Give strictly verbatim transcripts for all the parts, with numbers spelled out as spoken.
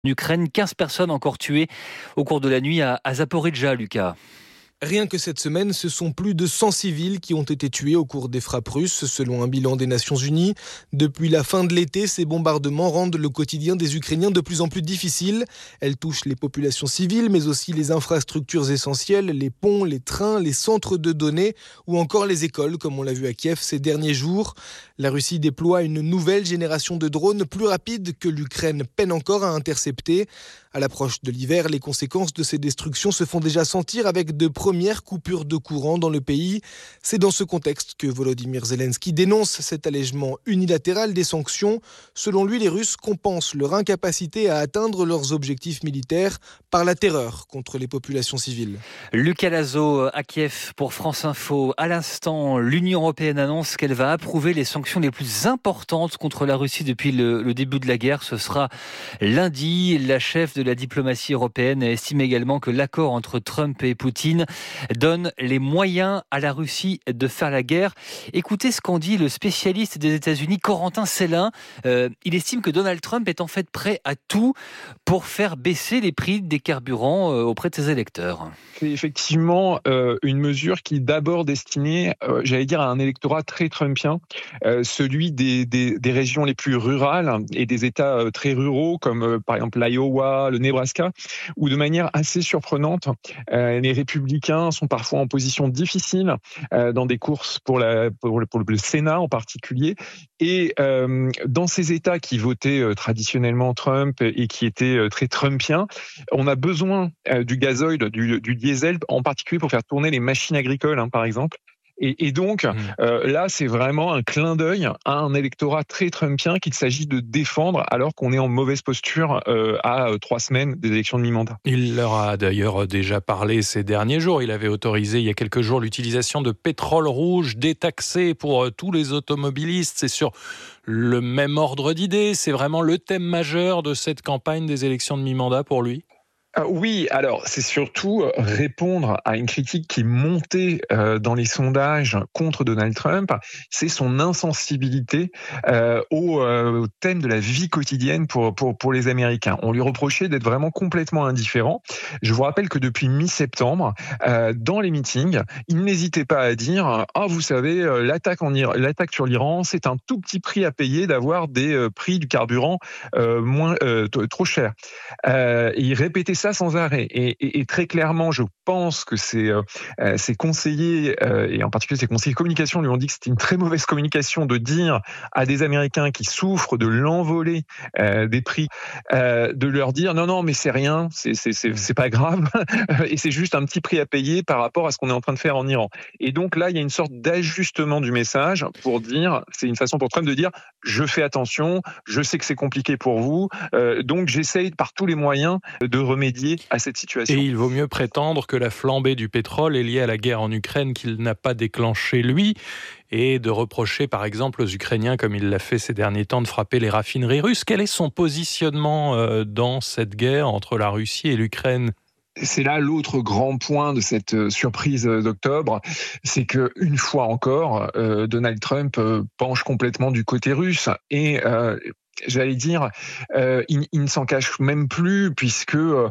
En Ukraine, quinze personnes encore tuées au cours de la nuit à, à Zaporijjia, Lucas. Rien que cette semaine, ce sont plus de cent civils qui ont été tués au cours des frappes russes, selon un bilan des Nations Unies. Depuis la fin de l'été, ces bombardements rendent le quotidien des Ukrainiens de plus en plus difficile. Elles touchent les populations civiles, mais aussi les infrastructures essentielles, les ponts, les trains, les centres de données ou encore les écoles, comme on l'a vu à Kiev ces derniers jours. La Russie déploie une nouvelle génération de drones plus rapides que l'Ukraine peine encore à intercepter. À l'approche de l'hiver, les conséquences de ces destructions se font déjà sentir avec de premières coupures de courant dans le pays. C'est dans ce contexte que Volodymyr Zelensky dénonce cet allègement unilatéral des sanctions. Selon lui, les Russes compensent leur incapacité à atteindre leurs objectifs militaires par la terreur contre les populations civiles. Lucas Lazo à Kiev pour France Info. À l'instant, l'Union européenne annonce qu'elle va approuver les sanctions les plus importantes contre la Russie depuis le, le début de la guerre. Ce sera lundi. La chef de de la diplomatie européenne estime également que l'accord entre Trump et Poutine donne les moyens à la Russie de faire la guerre. Écoutez ce qu'en dit le spécialiste des États-Unis, Corentin Sellin. Euh, il estime que Donald Trump est en fait prêt à tout pour faire baisser les prix des carburants euh, auprès de ses électeurs. C'est effectivement euh, une mesure qui est d'abord destinée, euh, j'allais dire, à un électorat très trumpien, euh, celui des, des, des régions les plus rurales et des États euh, très ruraux, comme euh, par exemple l'Iowa, le Nebraska, où de manière assez surprenante, euh, les républicains sont parfois en position difficile euh, dans des courses pour, la, pour, le, pour le Sénat en particulier. Et euh, dans ces États qui votaient euh, traditionnellement Trump et qui étaient euh, très trumpiens, on a besoin euh, du gazoil, du, du diesel, en particulier pour faire tourner les machines agricoles, hein, par exemple. Et, et donc, mmh. euh, là, c'est vraiment un clin d'œil à un électorat très trumpien qu'il s'agit de défendre alors qu'on est en mauvaise posture euh, à euh, trois semaines des élections de mi-mandat. Il leur a d'ailleurs déjà parlé ces derniers jours. Il avait autorisé il y a quelques jours l'utilisation de pétrole rouge détaxé pour euh, tous les automobilistes. C'est sur le même ordre d'idées. C'est vraiment le thème majeur de cette campagne des élections de mi-mandat pour lui. Euh, oui, alors c'est surtout répondre à une critique qui montait euh, dans les sondages contre Donald Trump, c'est son insensibilité euh, au, euh, au thème de la vie quotidienne pour, pour, pour les Américains. On lui reprochait d'être vraiment complètement indifférent. Je vous rappelle que depuis mi-septembre, euh, dans les meetings, il n'hésitait pas à dire « Ah, vous savez, l'attaque, en Iran, l'attaque sur l'Iran, c'est un tout petit prix à payer d'avoir des euh, prix du carburant euh, moins, euh, t- trop chers. Euh, » Et il répétait ça sans arrêt. Et, et, et très clairement, je pense que ces, euh, ces conseillers, euh, et en particulier ces conseillers de communication, lui ont dit que c'était une très mauvaise communication de dire à des Américains qui souffrent de l'envolée euh, des prix, euh, de leur dire non, non, mais c'est rien, c'est, c'est, c'est, c'est pas grave, et c'est juste un petit prix à payer par rapport à ce qu'on est en train de faire en Iran. Et donc là, il y a une sorte d'ajustement du message pour dire, c'est une façon pour Trump de dire, je fais attention, je sais que c'est compliqué pour vous, euh, donc j'essaye par tous les moyens de remédier à cette situation. Et il vaut mieux prétendre que la flambée du pétrole est liée à la guerre en Ukraine qu'il n'a pas déclenchée lui, et de reprocher par exemple aux Ukrainiens, comme il l'a fait ces derniers temps, de frapper les raffineries russes. Quel est son positionnement dans cette guerre entre la Russie et l'Ukraine ? C'est là l'autre grand point de cette surprise d'octobre, c'est que une fois encore, euh, Donald Trump euh, penche complètement du côté russe et euh, j'allais dire, euh, il, il ne s'en cache même plus puisque euh,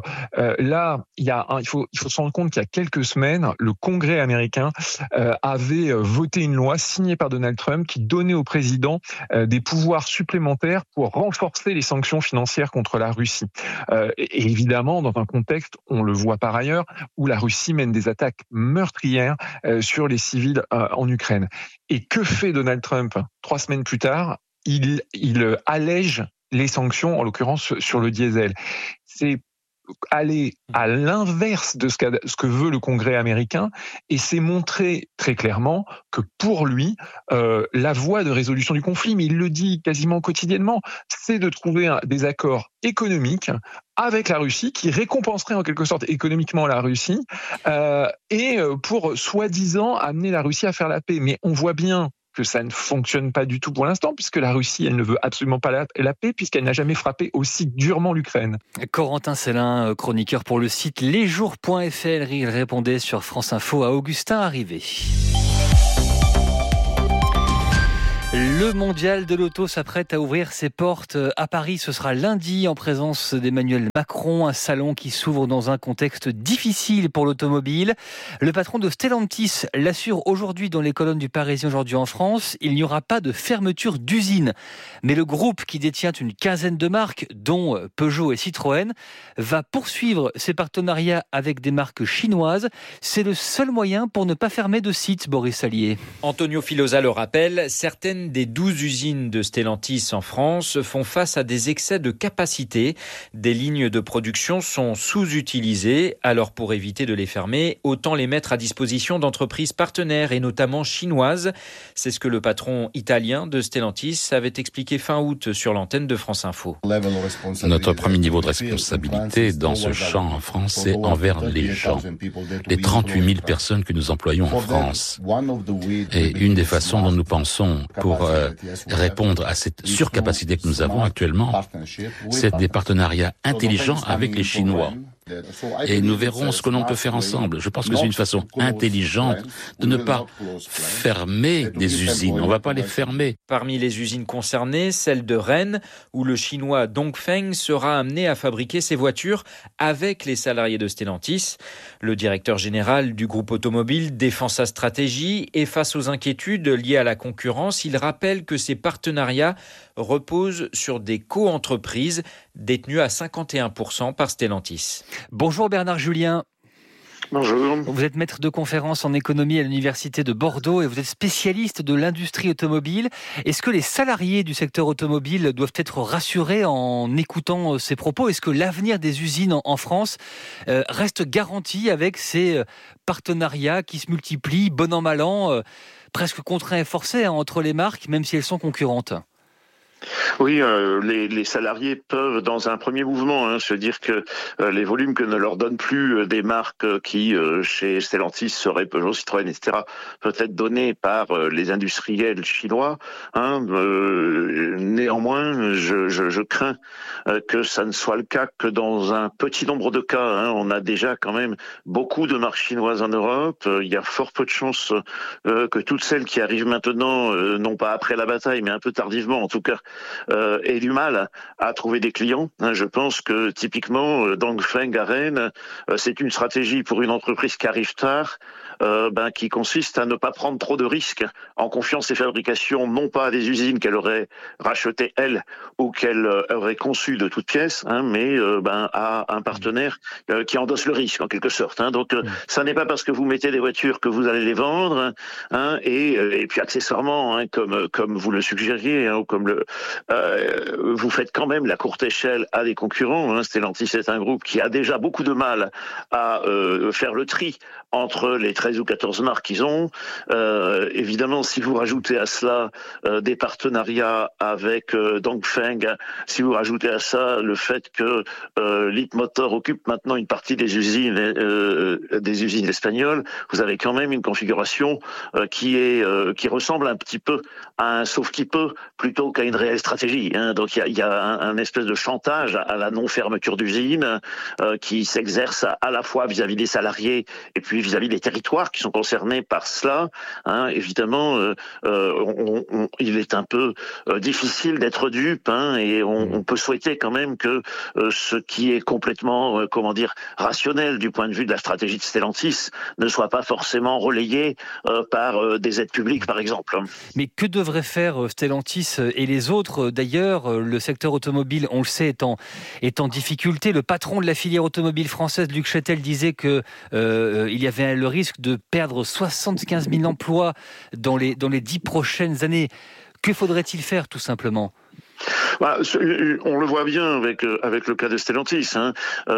là, il, y a un, il, faut, il faut se rendre compte qu'il y a quelques semaines, le Congrès américain euh, avait voté une loi signée par Donald Trump qui donnait au président euh, des pouvoirs supplémentaires pour renforcer les sanctions financières contre la Russie. Euh, et évidemment, dans un contexte, on le voit par ailleurs, où la Russie mène des attaques meurtrières euh, sur les civils euh, en Ukraine. Et que fait Donald Trump trois semaines plus tard ? Il, il allège les sanctions, en l'occurrence sur le diesel. C'est aller à l'inverse de ce, ce que veut le Congrès américain et c'est montrer très clairement que pour lui, euh, la voie de résolution du conflit, mais il le dit quasiment quotidiennement, c'est de trouver un, des accords économiques avec la Russie qui récompenserait en quelque sorte économiquement la Russie euh, et pour soi-disant amener la Russie à faire la paix. Mais on voit bien que ça ne fonctionne pas du tout pour l'instant, puisque la Russie, elle ne veut absolument pas la, la paix, puisqu'elle n'a jamais frappé aussi durement l'Ukraine. Corentin Sellin, chroniqueur pour le site lesjours point f r, il répondait sur France Info à Augustin Arrivé. Le mondial de l'auto s'apprête à ouvrir ses portes à Paris. Ce sera lundi en présence d'Emmanuel Macron, un salon qui s'ouvre dans un contexte difficile pour l'automobile. Le patron de Stellantis l'assure aujourd'hui dans les colonnes du Parisien aujourd'hui en France. Il n'y aura pas de fermeture d'usine. Mais le groupe qui détient une quinzaine de marques, dont Peugeot et Citroën, va poursuivre ses partenariats avec des marques chinoises. C'est le seul moyen pour ne pas fermer de site, Boris Sallier. Antonio Filosa le rappelle, certaines des douze usines de Stellantis en France font face à des excès de capacité. Des lignes de production sont sous-utilisées. Alors pour éviter de les fermer, autant les mettre à disposition d'entreprises partenaires et notamment chinoises. C'est ce que le patron italien de Stellantis avait expliqué fin août sur l'antenne de France Info. Notre premier niveau de responsabilité dans ce champ en France, c'est envers les gens, les trente-huit mille personnes que nous employons en France. Et une des façons dont nous pensons pour euh, répondre à cette surcapacité que nous avons actuellement, c'est des partenariats intelligents avec les Chinois. Et nous verrons ce que l'on peut faire ensemble. Je pense que c'est une façon intelligente de ne pas fermer des usines. On ne va pas les fermer. Parmi les usines concernées, celle de Rennes, où le chinois Dongfeng sera amené à fabriquer ses voitures avec les salariés de Stellantis. Le directeur général du groupe automobile défend sa stratégie et face aux inquiétudes liées à la concurrence, il rappelle que ces partenariats reposent sur des co-entreprises détenues à cinquante et un pour cent par Stellantis. Bonjour Bernard Julien. Bonjour. Vous êtes maître de conférence en économie à l'université de Bordeaux et vous êtes spécialiste de l'industrie automobile. Est-ce que les salariés du secteur automobile doivent être rassurés en écoutant ces propos ? Est-ce que l'avenir des usines en France reste garanti avec ces partenariats qui se multiplient, bon an mal an, presque contraints et forcés entre les marques, même si elles sont concurrentes ? Oui, euh, les, les salariés peuvent, dans un premier mouvement, hein, se dire que euh, les volumes que ne leur donnent plus euh, des marques euh, qui, euh, chez Stellantis, seraient Peugeot, Citroën, et cetera, peuvent être donnés par euh, les industriels chinois. Hein, euh, néanmoins, je, je, je crains euh, que ça ne soit le cas que dans un petit nombre de cas. Hein. On a déjà quand même beaucoup de marques chinoises en Europe. Euh, il y a fort peu de chances euh, que toutes celles qui arrivent maintenant, euh, non pas après la bataille, mais un peu tardivement, en tout cas, Euh, et du mal à trouver des clients. Je pense que typiquement, Dongfeng à Rennes, c'est une stratégie pour une entreprise qui arrive tard, euh, ben, qui consiste à ne pas prendre trop de risques en confiant ses fabrications non pas à des usines qu'elle aurait rachetées elle ou qu'elle aurait conçues de toutes pièces, hein, mais euh, ben, à un partenaire euh, qui endosse le risque en quelque sorte. Hein. Donc, euh, ça n'est pas parce que vous mettez des voitures que vous allez les vendre, hein, et, et puis accessoirement, hein, comme comme vous le suggériez, hein, ou comme le Euh, vous faites quand même la courte échelle à des concurrents. Hein. Stellantis est un groupe qui a déjà beaucoup de mal à euh, faire le tri entre les treize ou quatorze marques qu'ils ont. Euh, évidemment, si vous rajoutez à cela euh, des partenariats avec euh, Dongfeng, si vous rajoutez à ça le fait que euh, Leapmotor occupe maintenant une partie des usines, euh, des usines espagnoles, vous avez quand même une configuration euh, qui est euh, qui ressemble un petit peu à un sauf qui peut plutôt qu'à une réelle stratégie. Hein. Donc il y a, y a un, un espèce de chantage à la non-fermeture d'usine euh, qui s'exerce à, à la fois vis-à-vis des salariés et puis vis-à-vis des territoires qui sont concernés par cela. Hein. Évidemment, euh, euh, on, on, il est un peu euh, difficile d'être dupe, hein, et on, on peut souhaiter quand même que euh, ce qui est complètement, euh, comment dire, rationnel du point de vue de la stratégie de Stellantis ne soit pas forcément relayé euh, par euh, des aides publiques, par exemple. Mais que devraient faire Stellantis et les autres? D'ailleurs, le secteur automobile, on le sait, est en, est en difficulté. Le patron de la filière automobile française, Luc Châtel, disait qu'il euh, y avait le risque de perdre soixante-quinze mille emplois dans les, dans les dix prochaines années. Que faudrait-il faire, tout simplement ? Bah, on le voit bien avec avec le cas de Stellantis. Hein.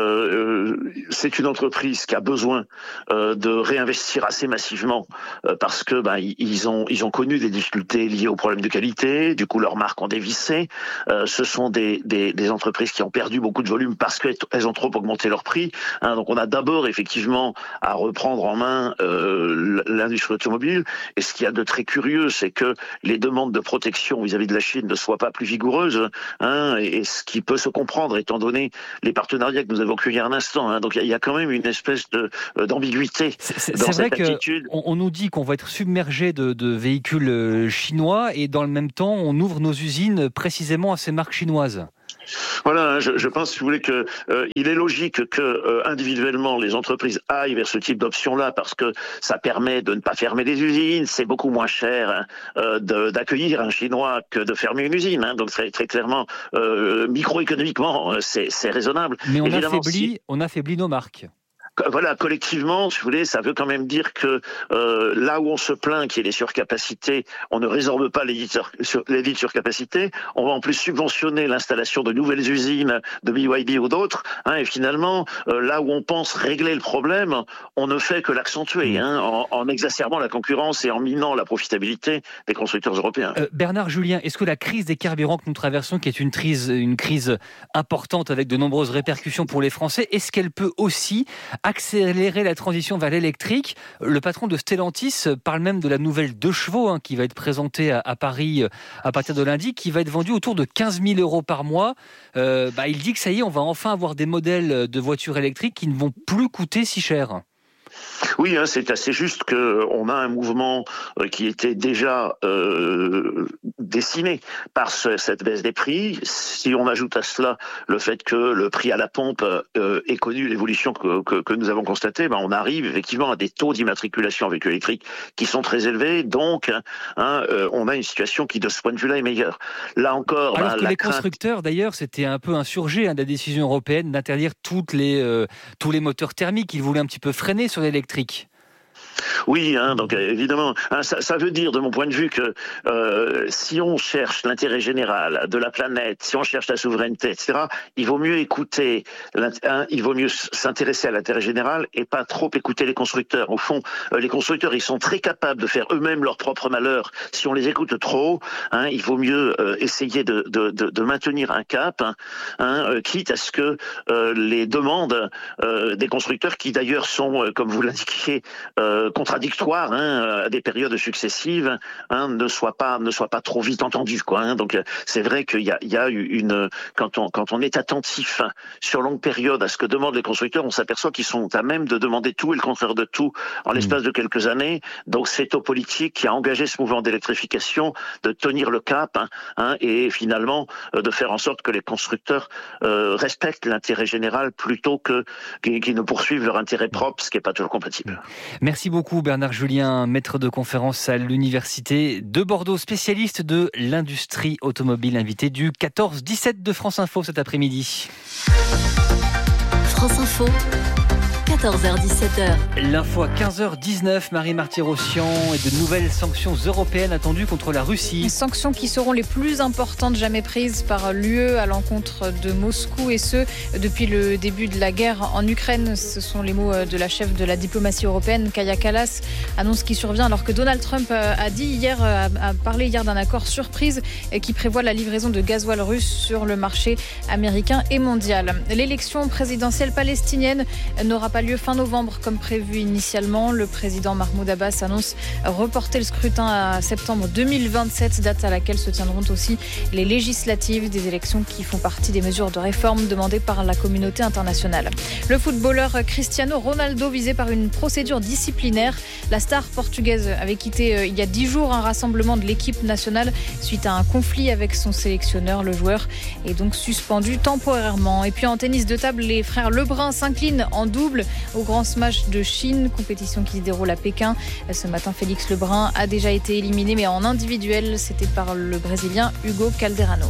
Euh, c'est une entreprise qui a besoin euh, de réinvestir assez massivement euh, parce que bah, ils ont ils ont connu des difficultés liées aux problèmes de qualité. Du coup, leurs marques ont dévissé. Euh, ce sont des, des des entreprises qui ont perdu beaucoup de volume parce qu'elles ont trop augmenté leur prix. Hein. Donc, on a d'abord effectivement à reprendre en main euh, l'industrie automobile. Et ce qu'il y a de très curieux, c'est que les demandes de protection vis-à-vis de la Chine ne soient pas plus vigoureuses douloureuse, hein, et ce qui peut se comprendre étant donné les partenariats que nous avons il y a un instant. Hein. Donc il y a quand même une espèce de, d'ambiguïté c'est, dans c'est cette vrai attitude. On, on nous dit qu'on va être submergé de, de véhicules chinois et dans le même temps, on ouvre nos usines précisément à ces marques chinoises. Voilà, je, je pense, si vous voulez, que euh, il est logique que euh, individuellement les entreprises aillent vers ce type d'option-là parce que ça permet de ne pas fermer les usines. C'est beaucoup moins cher hein, euh, de, d'accueillir un Chinois que de fermer une usine. Hein. Donc très, très clairement, euh, microéconomiquement, c'est, c'est raisonnable. Mais on Évidemment, affaiblit, si... on affaiblit nos marques. Voilà, collectivement, si vous voulez, ça veut quand même dire que euh, là où on se plaint qu'il y ait des surcapacités, on ne résorbe pas les dites, sur, les dites surcapacités. On va en plus subventionner l'installation de nouvelles usines de B Y D ou d'autres. Hein, et finalement, euh, là où on pense régler le problème, on ne fait que l'accentuer hein, en, en exacerbant la concurrence et en minant la profitabilité des constructeurs européens. Euh, Bernard Julien, est-ce que la crise des carburants que nous traversons, qui est une crise, une crise importante avec de nombreuses répercussions pour les Français, est-ce qu'elle peut aussi accélérer la transition vers l'électrique? Le patron de Stellantis parle même de la nouvelle deux chevaux hein, qui va être présentée à, à Paris à partir de lundi, qui va être vendue autour de quinze mille euros par mois. Euh, bah, il dit que ça y est, on va enfin avoir des modèles de voitures électriques qui ne vont plus coûter si cher. Oui, hein, c'est assez juste qu'on a un mouvement qui était déjà euh, dessiné par ce, cette baisse des prix. Si on ajoute à cela le fait que le prix à la pompe euh, ait connu l'évolution que, que, que nous avons constatée, ben on arrive effectivement à des taux d'immatriculation en véhicules électriques qui sont très élevés. Donc, hein, euh, on a une situation qui, de ce point de vue-là, est meilleure. Là encore, alors ben, que la les crainte... constructeurs, d'ailleurs, c'était un peu insurgé hein, de la décision européenne d'interdire toutes les, euh, tous les moteurs thermiques. Ils voulaient un petit peu freiner sur l'électrique. Oui, hein, donc évidemment, hein, ça, ça veut dire de mon point de vue que euh, si on cherche l'intérêt général de la planète, si on cherche la souveraineté, et cetera, il vaut mieux écouter, hein, il vaut mieux s'intéresser à l'intérêt général et pas trop écouter les constructeurs. Au fond, euh, les constructeurs, ils sont très capables de faire eux-mêmes leur propre malheur. Si on les écoute trop, hein, il vaut mieux euh, essayer de, de, de, de maintenir un cap, hein, hein, euh, quitte à ce que euh, les demandes euh, des constructeurs, qui d'ailleurs sont, euh, comme vous l'indiquiez, euh, contradictoires hein, à des périodes successives, hein, ne soient pas ne soient pas trop vite entendues, quoi. Hein. Donc c'est vrai qu'il y a, il y a une quand on quand on est attentif hein, sur longue période à ce que demandent les constructeurs, on s'aperçoit qu'ils sont à même de demander tout et le contraire de tout en l'espace mmh. de quelques années. Donc c'est aux politiques qui a engagé ce mouvement d'électrification de tenir le cap hein, hein, et finalement euh, de faire en sorte que les constructeurs euh, respectent l'intérêt général plutôt que qu'ils, qu'ils ne poursuivent leur intérêt propre, ce qui n'est pas toujours compatible. Merci beaucoup Bernard Julien, maître de conférence à l'Université de Bordeaux, spécialiste de l'industrie automobile, invité du quatorze dix-sept de France Info cet après-midi. France Info. quatorze heures dix-sept heures. L'info à quinze heures dix-neuf, Marie Marty-Rossian, et de nouvelles sanctions européennes attendues contre la Russie. Les sanctions qui seront les plus importantes jamais prises par l'U E à l'encontre de Moscou, et ce, depuis le début de la guerre en Ukraine. Ce sont les mots de la chef de la diplomatie européenne, Kaja Kallas, annonce qui survient alors que Donald Trump a dit hier, a parlé hier d'un accord surprise qui prévoit la livraison de gasoil russe sur le marché américain et mondial. L'élection présidentielle palestinienne n'aura pas lieu fin novembre comme prévu initialement. Le président Mahmoud Abbas annonce reporter le scrutin à septembre deux mille vingt-sept, date à laquelle se tiendront aussi les législatives, des élections qui font partie des mesures de réforme demandées par la communauté internationale. Le footballeur Cristiano Ronaldo visé par une procédure disciplinaire. La star portugaise avait quitté il y a dix jours un rassemblement de l'équipe nationale suite à un conflit avec son sélectionneur. Le joueur est donc suspendu temporairement. Et puis en tennis de table, les frères Lebrun s'inclinent en double au Grand Smash de Chine, compétition qui se déroule à Pékin. Ce matin, Félix Lebrun a déjà été éliminé, mais en individuel, c'était par le Brésilien Hugo Calderano.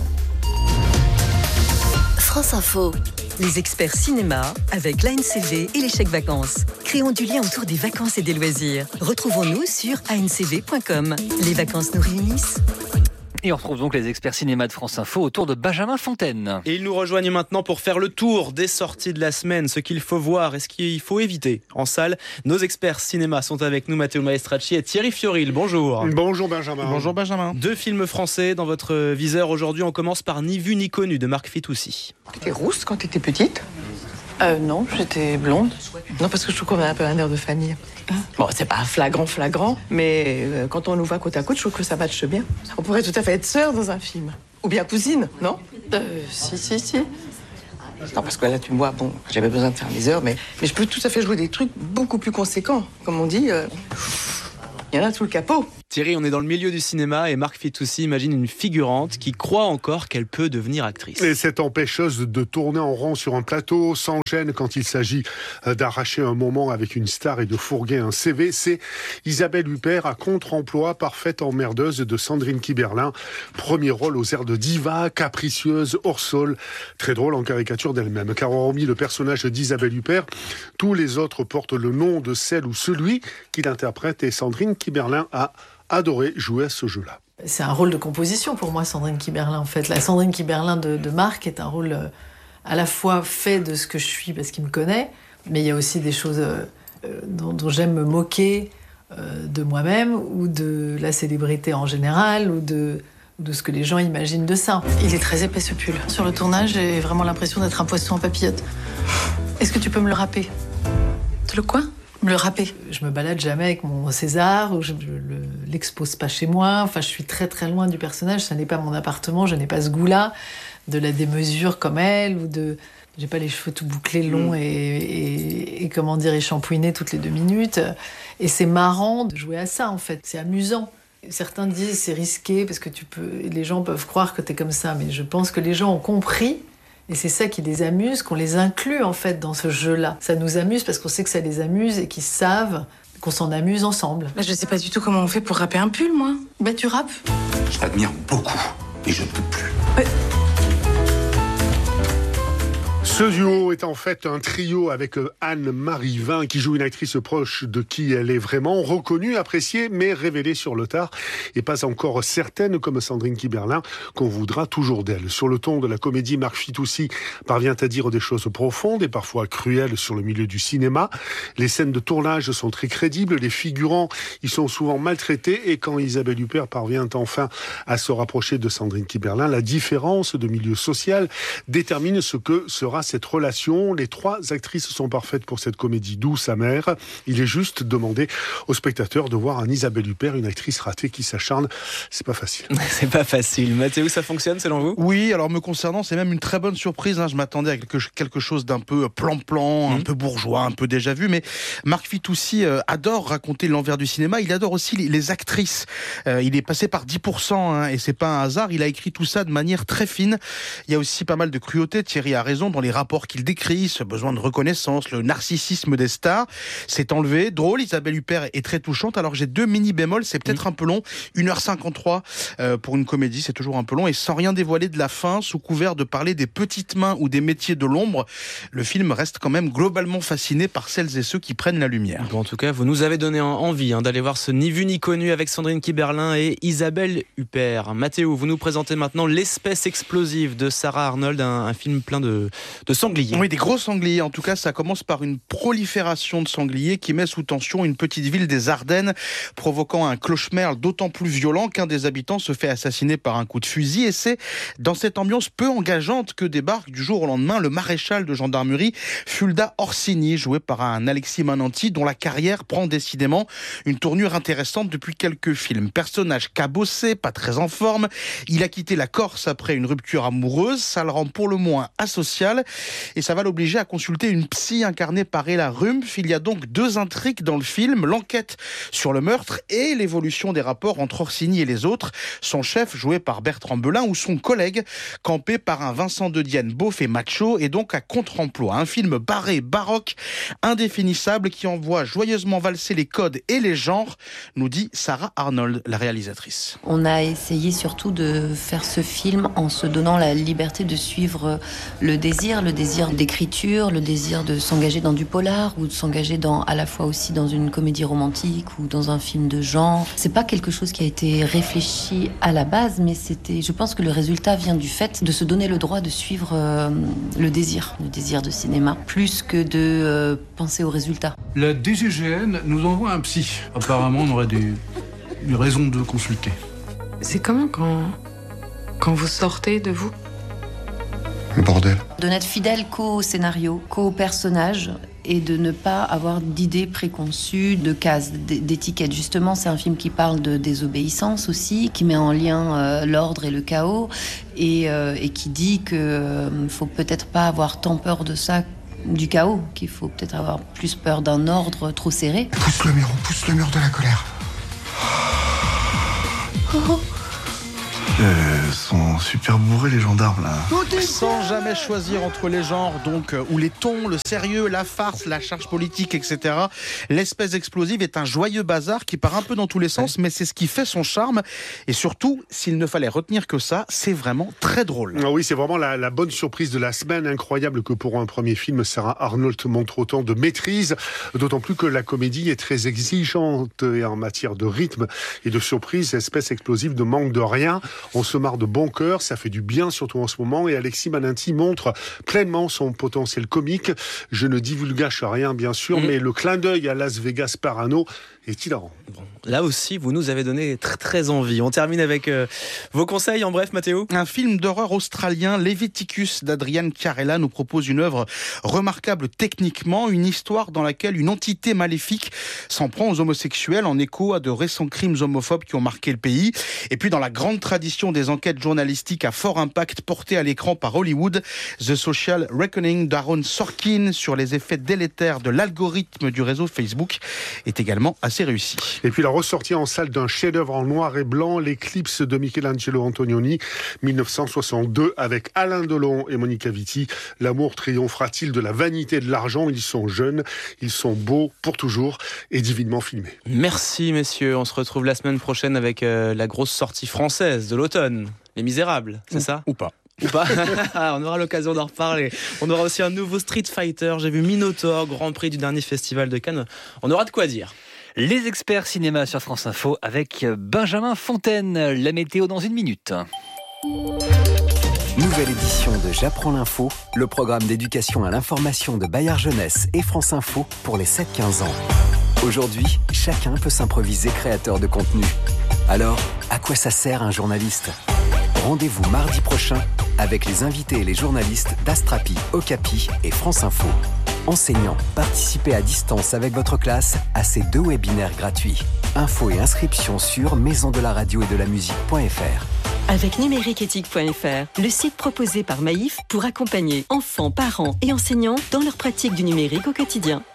France Info. Les experts cinéma avec l'A N C V et les chèques vacances. Créons du lien autour des vacances et des loisirs. Retrouvons-nous sur a n c v point com. Les vacances nous réunissent. Et on retrouve donc les experts cinéma de France Info autour de Benjamin Fontaine. Et ils nous rejoignent maintenant pour faire le tour des sorties de la semaine, ce qu'il faut voir et ce qu'il faut éviter en salle. Nos experts cinéma sont avec nous, Matteo Maestracci et Thierry Fioril. Bonjour. Bonjour Benjamin. Bonjour Benjamin. Deux films français dans votre viseur aujourd'hui. On commence par Ni vu ni connu de Marc Fitoussi. T'étais rousse quand t'étais petite ? Euh, non, j'étais blonde. Non, parce que je trouve qu'on a un peu un air de famille. Bon, c'est pas flagrant, flagrant, mais euh, quand on nous voit côte à côte, je trouve que ça matche bien. On pourrait tout à fait être sœurs dans un film. Ou bien cousine, non? Euh, si, si, si. Non, parce que là, tu me vois, bon, j'avais besoin de faire mes heures, mais, mais je peux tout à fait jouer des trucs beaucoup plus conséquents. Comme on dit, euh, il y en a tout le capot. Thierry, on est dans le milieu du cinéma et Marc Fitoussi imagine une figurante qui croit encore qu'elle peut devenir actrice. Et cette empêcheuse de tourner en rond sur un plateau, sans gêne quand il s'agit d'arracher un moment avec une star et de fourguer un C V, c'est Isabelle Huppert à contre-emploi, parfaite emmerdeuse de Sandrine Kiberlin. Premier rôle aux airs de diva, capricieuse, hors sol, très drôle en caricature d'elle-même. Car hormis le personnage d'Isabelle Huppert, tous les autres portent le nom de celle ou celui qui l'interprète et Sandrine Kiberlin a adoré jouer à ce jeu-là. C'est un rôle de composition pour moi, Sandrine Kiberlin, en fait. La Sandrine Kiberlin de, de Marc est un rôle euh, à la fois fait de ce que je suis parce qu'il me connaît, mais il y a aussi des choses euh, dont, dont j'aime me moquer euh, de moi-même ou de la célébrité en général ou de, de ce que les gens imaginent de ça. Il est très épais ce pull. Sur le tournage, j'ai vraiment l'impression d'être un poisson en papillote. Est-ce que tu peux me le râper? Le quoi? Me le râper. Je me balade jamais avec mon César, ou je ne l'expose pas chez moi. Enfin, je suis très très loin du personnage. Ça n'est pas mon appartement. Je n'ai pas ce goût-là de la démesure comme elle, ou de. J'ai pas les cheveux tout bouclés, longs mmh. et, et, et comment dire, échampouinés toutes les deux minutes. Et c'est marrant de jouer à ça en fait. C'est amusant. Certains disent c'est risqué parce que tu peux, les gens peuvent croire que t'es comme ça, mais je pense que les gens ont compris. Et c'est ça qui les amuse, qu'on les inclut en fait dans ce jeu-là. Ça nous amuse parce qu'on sait que ça les amuse et qu'ils savent qu'on s'en amuse ensemble. Bah, je sais pas du tout comment on fait pour râper un pull, moi. Bah tu râpes. Je t'admire beaucoup, mais je ne peux plus. Ouais. Ce duo est en fait un trio avec Anne-Marie Vin qui joue une actrice proche de qui elle est vraiment, reconnue, appréciée, mais révélée sur le tard et pas encore certaine comme Sandrine Kiberlin qu'on voudra toujours d'elle. Sur le ton de la comédie, Marc Fitoussi parvient à dire des choses profondes et parfois cruelles sur le milieu du cinéma. Les scènes de tournage sont très crédibles, les figurants ils sont souvent maltraités et quand Isabelle Huppert parvient enfin à se rapprocher de Sandrine Kiberlin, la différence de milieu social détermine ce que sera cette relation. Les trois actrices sont parfaites pour cette comédie douce, amère. Il est juste demandé aux spectateurs de voir un Isabelle Huppert, une actrice ratée qui s'acharne. C'est pas facile. C'est pas facile. Mathéo, ça fonctionne selon vous? Oui, alors me concernant, c'est même une très bonne surprise. Hein. Je m'attendais à quelque, quelque chose d'un peu plan-plan, mmh. un peu bourgeois, un peu déjà vu. Mais Marc Fitoussi euh, adore raconter l'envers du cinéma. Il adore aussi les, les actrices. Euh, il est passé par dix pour cent hein, et c'est pas un hasard. Il a écrit tout ça de manière très fine. Il y a aussi pas mal de cruauté. Thierry a raison dans les rapports qu'il décrit, ce besoin de reconnaissance, le narcissisme des stars. C'est enlevé. Drôle, Isabelle Huppert est très touchante. Alors j'ai deux mini bémols, c'est peut-être mmh. un peu long. une heure cinquante-trois euh, pour une comédie, c'est toujours un peu long. Et sans rien dévoiler de la fin, sous couvert de parler des petites mains ou des métiers de l'ombre, le film reste quand même globalement fasciné par celles et ceux qui prennent la lumière. Bon, en tout cas, vous nous avez donné envie hein, d'aller voir ce Ni vu ni connu avec Sandrine Kiberlin et Isabelle Huppert. Mathéo, vous nous présentez maintenant L'espèce explosive de Sarah Arnold, un, un film plein de, de sangliers. Oui, des gros sangliers. En tout cas, ça commence par une prolifération de sangliers qui met sous tension une petite ville des Ardennes, provoquant un cauchemar d'autant plus violent qu'un des habitants se fait assassiner par un coup de fusil. Et c'est dans cette ambiance peu engageante que débarque du jour au lendemain le maréchal de gendarmerie Fulda Orsini, joué par un Alexis Mananti, dont la carrière prend décidément une tournure intéressante depuis quelques films. Personnage cabossé, pas très en forme. Il a quitté la Corse après une rupture amoureuse. Ça le rend pour le moins asocial. Et ça va l'obliger à consulter une psy incarnée par Ella Rumpf. Il y a donc deux intrigues dans le film, l'enquête sur le meurtre et l'évolution des rapports entre Orsini et les autres. Son chef, joué par Bertrand Belin, ou son collègue, campé par un Vincent de Dienne beauf et macho, et donc à contre-emploi. Un film barré, baroque, indéfinissable, qui envoie joyeusement valser les codes et les genres, nous dit Sarah Arnold, la réalisatrice. On a essayé surtout de faire ce film en se donnant la liberté de suivre le désir, le désir d'écriture, le désir de s'engager dans du polar ou de s'engager dans, à la fois aussi dans une comédie romantique ou dans un film de genre. C'est pas quelque chose qui a été réfléchi à la base, mais c'était, je pense que le résultat vient du fait de se donner le droit de suivre euh, le désir, le désir de cinéma, plus que de euh, penser au résultat. La D G G N nous envoie un psy. Apparemment, on aurait des, des raisons de consulter. C'est comment quand, quand vous sortez de vous? Le bordel. De n'être fidèle qu'au scénario, qu'au personnage, et de ne pas avoir d'idées préconçues, de cases, d'étiquettes. Justement, c'est un film qui parle de désobéissance aussi, qui met en lien euh, l'ordre et le chaos, et, euh, et qui dit qu'il euh, ne faut peut-être pas avoir tant peur de ça, du chaos, qu'il faut peut-être avoir plus peur d'un ordre trop serré. Pousse le mur, on pousse le mur de la colère. Oh. Euh, sont super bourrés les gendarmes là. Sans jamais choisir entre les genres, donc, ou les tons, le sérieux, la farce, la charge politique, et cetera. L'espèce explosive est un joyeux bazar qui part un peu dans tous les sens, mais c'est ce qui fait son charme. Et surtout, s'il ne fallait retenir que ça, c'est vraiment très drôle. Ah oui, c'est vraiment la, la bonne surprise de la semaine. Incroyable que pour un premier film, Sarah Arnold montre autant de maîtrise. D'autant plus que la comédie est très exigeante et en matière de rythme et de surprise. Espèce explosive ne manque de rien. On se marre de bon cœur, ça fait du bien, surtout en ce moment. Et Alexis Maninti montre pleinement son potentiel comique. Je ne divulgage rien, bien sûr, mmh. mais le clin d'œil à Las Vegas Parano est hilarant. Bon, là aussi, vous nous avez donné très très envie. On termine avec euh, vos conseils en bref, Mathéo. Un film d'horreur australien, Leviticus d'Adrian Chiarella, nous propose une œuvre remarquable techniquement, une histoire dans laquelle une entité maléfique s'en prend aux homosexuels en écho à de récents crimes homophobes qui ont marqué le pays. Et puis dans la grande tradition des enquêtes journalistiques à fort impact portées à l'écran par Hollywood, The Social Reckoning d'Aaron Sorkin sur les effets délétères de l'algorithme du réseau Facebook est également assez réussi. Et puis la ressortie en salle d'un chef-d'œuvre en noir et blanc, l'Éclipse de Michelangelo Antonioni, dix-neuf cent soixante-deux, avec Alain Delon et Monica Vitti. L'amour triomphera-t-il de la vanité et de l'argent? Ils sont jeunes, ils sont beaux pour toujours et divinement filmés. Merci messieurs, on se retrouve la semaine prochaine avec euh, la grosse sortie française de l'automne, Les Misérables, c'est ou, ça? Ou pas. Ou pas. On aura l'occasion d'en reparler. On aura aussi un nouveau Street Fighter. J'ai vu Minotaur, Grand Prix du dernier festival de Cannes. On aura de quoi dire. Les experts cinéma sur France Info avec Benjamin Fontaine. La météo dans une minute. Nouvelle édition de J'apprends l'info, le programme d'éducation à l'information de Bayard Jeunesse et France Info pour les sept quinze ans. Aujourd'hui, chacun peut s'improviser créateur de contenu. Alors, à quoi ça sert un journaliste ? Rendez-vous mardi prochain avec les invités et les journalistes d'Astrapi, Okapi et France Info. Enseignants, participez à distance avec votre classe à ces deux webinaires gratuits. Infos et inscriptions sur maison de la radio et de la musique point f r. Avec numériqueéthique point f r, le site proposé par Maïf pour accompagner enfants, parents et enseignants dans leur pratique du numérique au quotidien.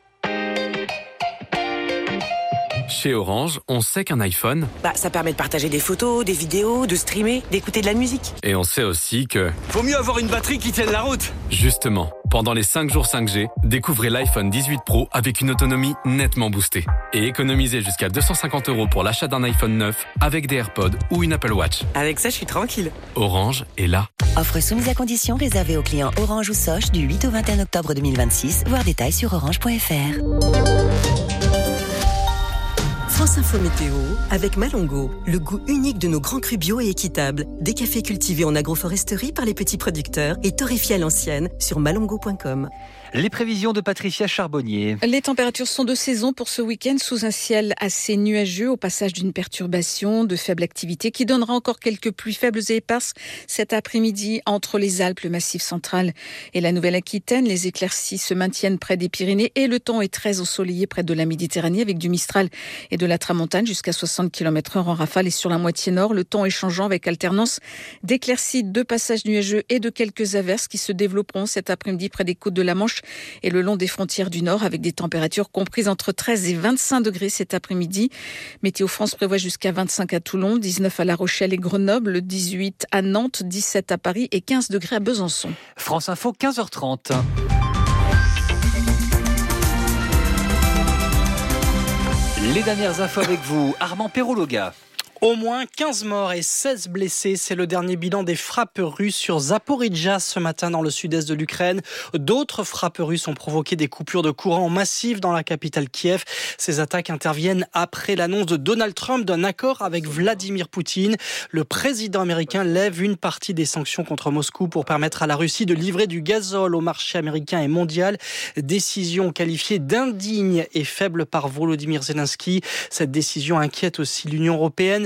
Chez Orange, on sait qu'un iPhone... Bah, ça permet de partager des photos, des vidéos, de streamer, d'écouter de la musique. Et on sait aussi que... Vaut mieux avoir une batterie qui tienne la route. Justement, pendant les cinq jours cinq G, découvrez l'iPhone dix-huit Pro avec une autonomie nettement boostée. Et économisez jusqu'à deux cent cinquante euros pour l'achat d'un iPhone neuf avec des AirPods ou une Apple Watch. Avec ça, je suis tranquille. Orange est là. Offre soumise à condition réservée aux clients Orange ou Soch du huit au vingt et un octobre deux mille vingt-six. Voir détails sur orange point f r. France Info Météo avec Malongo, le goût unique de nos grands crus bio et équitables. Des cafés cultivés en agroforesterie par les petits producteurs et torréfiés à l'ancienne sur malongo point com. Les prévisions de Patricia Charbonnier. Les températures sont de saison pour ce week-end sous un ciel assez nuageux au passage d'une perturbation de faible activité qui donnera encore quelques pluies faibles et éparses cet après-midi entre les Alpes, le Massif central et la Nouvelle-Aquitaine. Les éclaircies se maintiennent près des Pyrénées et le temps est très ensoleillé près de la Méditerranée avec du Mistral et de la Tramontane jusqu'à soixante kilomètres heure en rafale et sur la moitié nord. Le temps est changeant avec alternance d'éclaircies, de passages nuageux et de quelques averses qui se développeront cet après-midi près des côtes de la Manche et le long des frontières du Nord avec des températures comprises entre treize et vingt-cinq degrés cet après-midi. Météo France prévoit jusqu'à vingt-cinq à Toulon, dix-neuf à La Rochelle et Grenoble, dix-huit à Nantes, dix-sept à Paris et quinze degrés à Besançon. France Info, quinze heures trente. Les dernières infos avec vous, Armand Perrologa. Au moins quinze morts et seize blessés, c'est le dernier bilan des frappes russes sur Zaporijjia ce matin dans le sud-est de l'Ukraine. D'autres frappes russes ont provoqué des coupures de courant massives dans la capitale Kiev. Ces attaques interviennent après l'annonce de Donald Trump d'un accord avec Vladimir Poutine. Le président américain lève une partie des sanctions contre Moscou pour permettre à la Russie de livrer du gazole au marché américain et mondial. Décision qualifiée d'indigne et faible par Volodymyr Zelensky. Cette décision inquiète aussi l'Union européenne.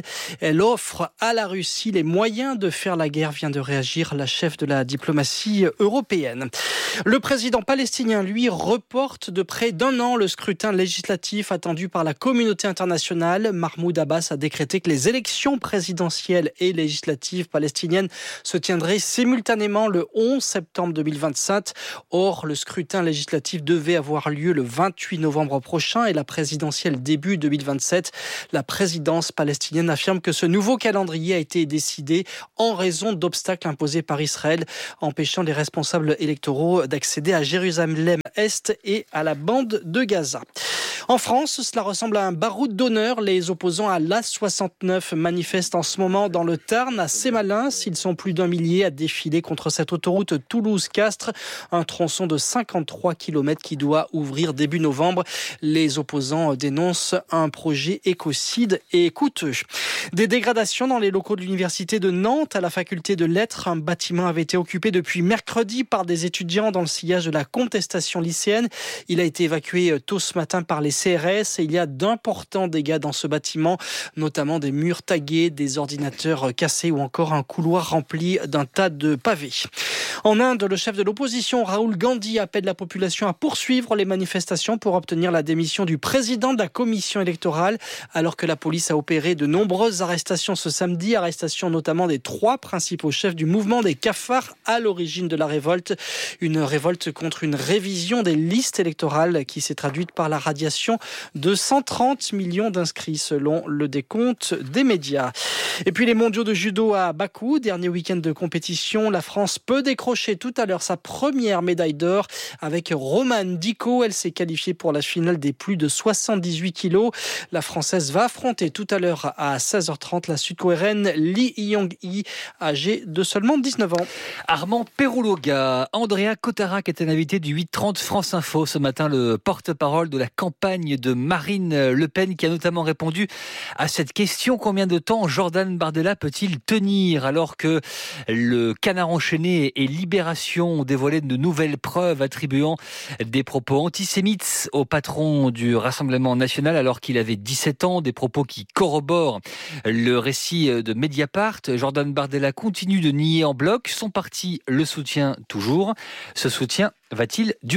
Israël. Elle offre à la Russie les moyens de faire la guerre, vient de réagir la chef de la diplomatie européenne. Le président palestinien, lui, reporte de près d'un an le scrutin législatif attendu par la communauté internationale. Mahmoud Abbas a décrété que les élections présidentielles et législatives palestiniennes se tiendraient simultanément le onze septembre deux mille vingt-cinq. Or, le scrutin législatif devait avoir lieu le vingt-huit novembre prochain et la présidentielle début deux mille vingt-sept. La présidence palestinienne affirme que ce nouveau calendrier a été décidé en raison d'obstacles imposés par Israël, empêchant les responsables électoraux d'accéder à Jérusalem-Est et à la bande de Gaza. En France, cela ressemble à un baroud d'honneur. Les opposants à l'A soixante-neuf manifestent en ce moment dans le Tarn, à Sémalins. Ils sont plus d'un millier à défiler contre cette autoroute Toulouse-Castres, un tronçon de cinquante-trois kilomètres qui doit ouvrir début novembre. Les opposants dénoncent un projet écocide et coûteux. Des dégradations dans les locaux de l'université de Nantes. À la faculté de lettres, un bâtiment avait été occupé depuis mercredi par des étudiants dans le sillage de la contestation lycéenne. Il a été évacué tôt ce matin par les C R S et il y a d'importants dégâts dans ce bâtiment, notamment des murs tagués, des ordinateurs cassés ou encore un couloir rempli d'un tas de pavés. En Inde, le chef de l'opposition, Rahul Gandhi, appelle la population à poursuivre les manifestations pour obtenir la démission du président de la commission électorale, alors que la police a opéré de nombreuses arrestations ce samedi, arrestations notamment des trois principaux chefs du mouvement des cafards à l'origine de la révolte. Une révolte contre une révision des listes électorales qui s'est traduite par la radiation de cent trente millions d'inscrits selon le décompte des médias. Et puis les mondiaux de judo à Bakou, dernier week-end de compétition. La France peut décrocher tout à l'heure sa première médaille d'or avec Romane Dicko. Elle s'est qualifiée pour la finale des plus de soixante-dix-huit kilos. La Française va affronter tout à l'heure à seize heures trente la sud-coréenne Lee Young-hee, âgée de seulement dix-neuf ans. Armand Perrouloga, Andrea Cotarac était l'invité du huit trente France Info ce matin, le porte-parole de la campagne de Marine Le Pen qui a notamment répondu à cette question: combien de temps Jordan Bardella peut-il tenir alors que le Canard enchaîné et Libération ont dévoilé de nouvelles preuves attribuant des propos antisémites au patron du Rassemblement national alors qu'il avait dix-sept ans, des propos qui corroborent le récit de Mediapart. Jordan Bardella continue de nier en bloc, son parti le soutient toujours. Ce soutien va-t-il durer ?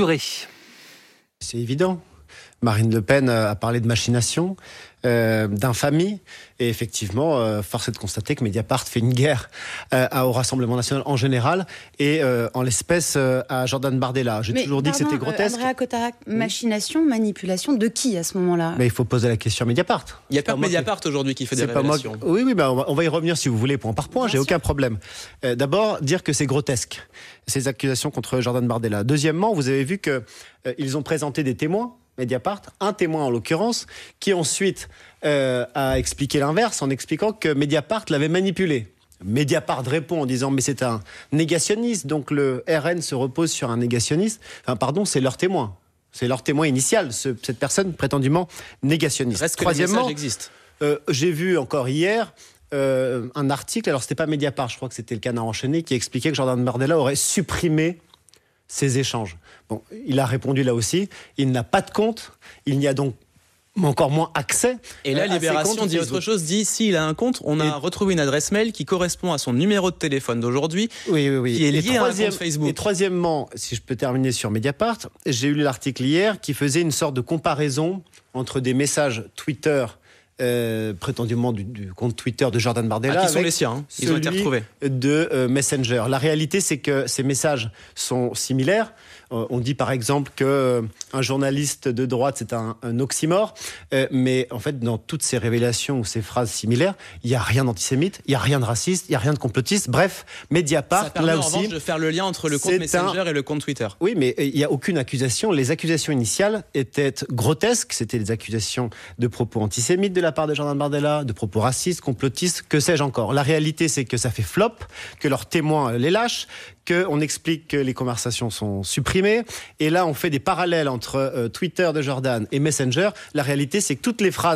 C'est évident. Marine Le Pen a parlé de machination, euh, d'infamie, et effectivement, euh, force est de constater que Mediapart fait une guerre euh, au Rassemblement national en général, et euh, en l'espèce euh, à Jordan Bardella. J'ai Mais toujours dit pardon, que c'était grotesque. Euh, Andrea Cotarac, machination, manipulation de qui à ce moment-là ? Mais il faut poser la question à Mediapart. Il n'y a pas que Mediapart qui... aujourd'hui qui fait des révélations. Pas moi... Oui, oui, bah on, va, on va y revenir si vous voulez, point par point, Bien j'ai sûr. Aucun problème. Euh, d'abord, dire que c'est grotesque, ces accusations contre Jordan Bardella. Deuxièmement, vous avez vu qu'ils euh, ont présenté des témoins, Mediapart, un témoin en l'occurrence, qui ensuite euh, a expliqué l'inverse en expliquant que Mediapart l'avait manipulé. Mediapart répond en disant mais c'est un négationniste, donc le R N se repose sur un négationniste. Enfin pardon, c'est leur témoin. C'est leur témoin initial, ce, cette personne prétendument négationniste. Reste que Troisièmement, le message existe. Euh, j'ai vu encore hier euh, un article, alors c'était pas Mediapart, je crois que c'était le Canard enchaîné, qui expliquait que Jordan Bardella aurait supprimé ces échanges. Bon, il a répondu là aussi, il n'a pas de compte, il n'y a donc encore moins accès. Et là, Libération dit autre chose, dit s'il a un compte, on a et... retrouvé une adresse mail qui correspond à son numéro de téléphone d'aujourd'hui, oui, oui, oui. qui est lié à un compte Facebook. Et troisièmement, si je peux terminer sur Mediapart, j'ai lu l'article hier qui faisait une sorte de comparaison entre des messages Twitter Euh, prétendument du, du compte Twitter de Jordan Bardella, ah, qui sont les siens, hein. Ils ont été retrouvés, de euh, Messenger. La réalité, c'est que ces messages sont similaires. Euh, on dit par exemple que euh, un journaliste de droite, c'est un, un oxymore, euh, mais en fait, dans toutes ces révélations ou ces phrases similaires, il y a rien d'antisémite, il y a rien de raciste, il y a rien de complotiste. Bref, Mediapart, ça permet là en aussi, revanche de faire le lien entre le compte Messenger un... et le compte Twitter. Oui, mais il y a aucune accusation. Les accusations initiales étaient grotesques. C'était des accusations de propos antisémites de la part de Jordan Bardella, de propos racistes, complotistes, que sais-je encore. La réalité, c'est que ça fait flop, que leurs témoins les lâchent, qu'on explique que les conversations sont supprimées. Et là, on fait des parallèles entre euh, Twitter de Jordan et Messenger. La réalité, c'est que toutes les phrases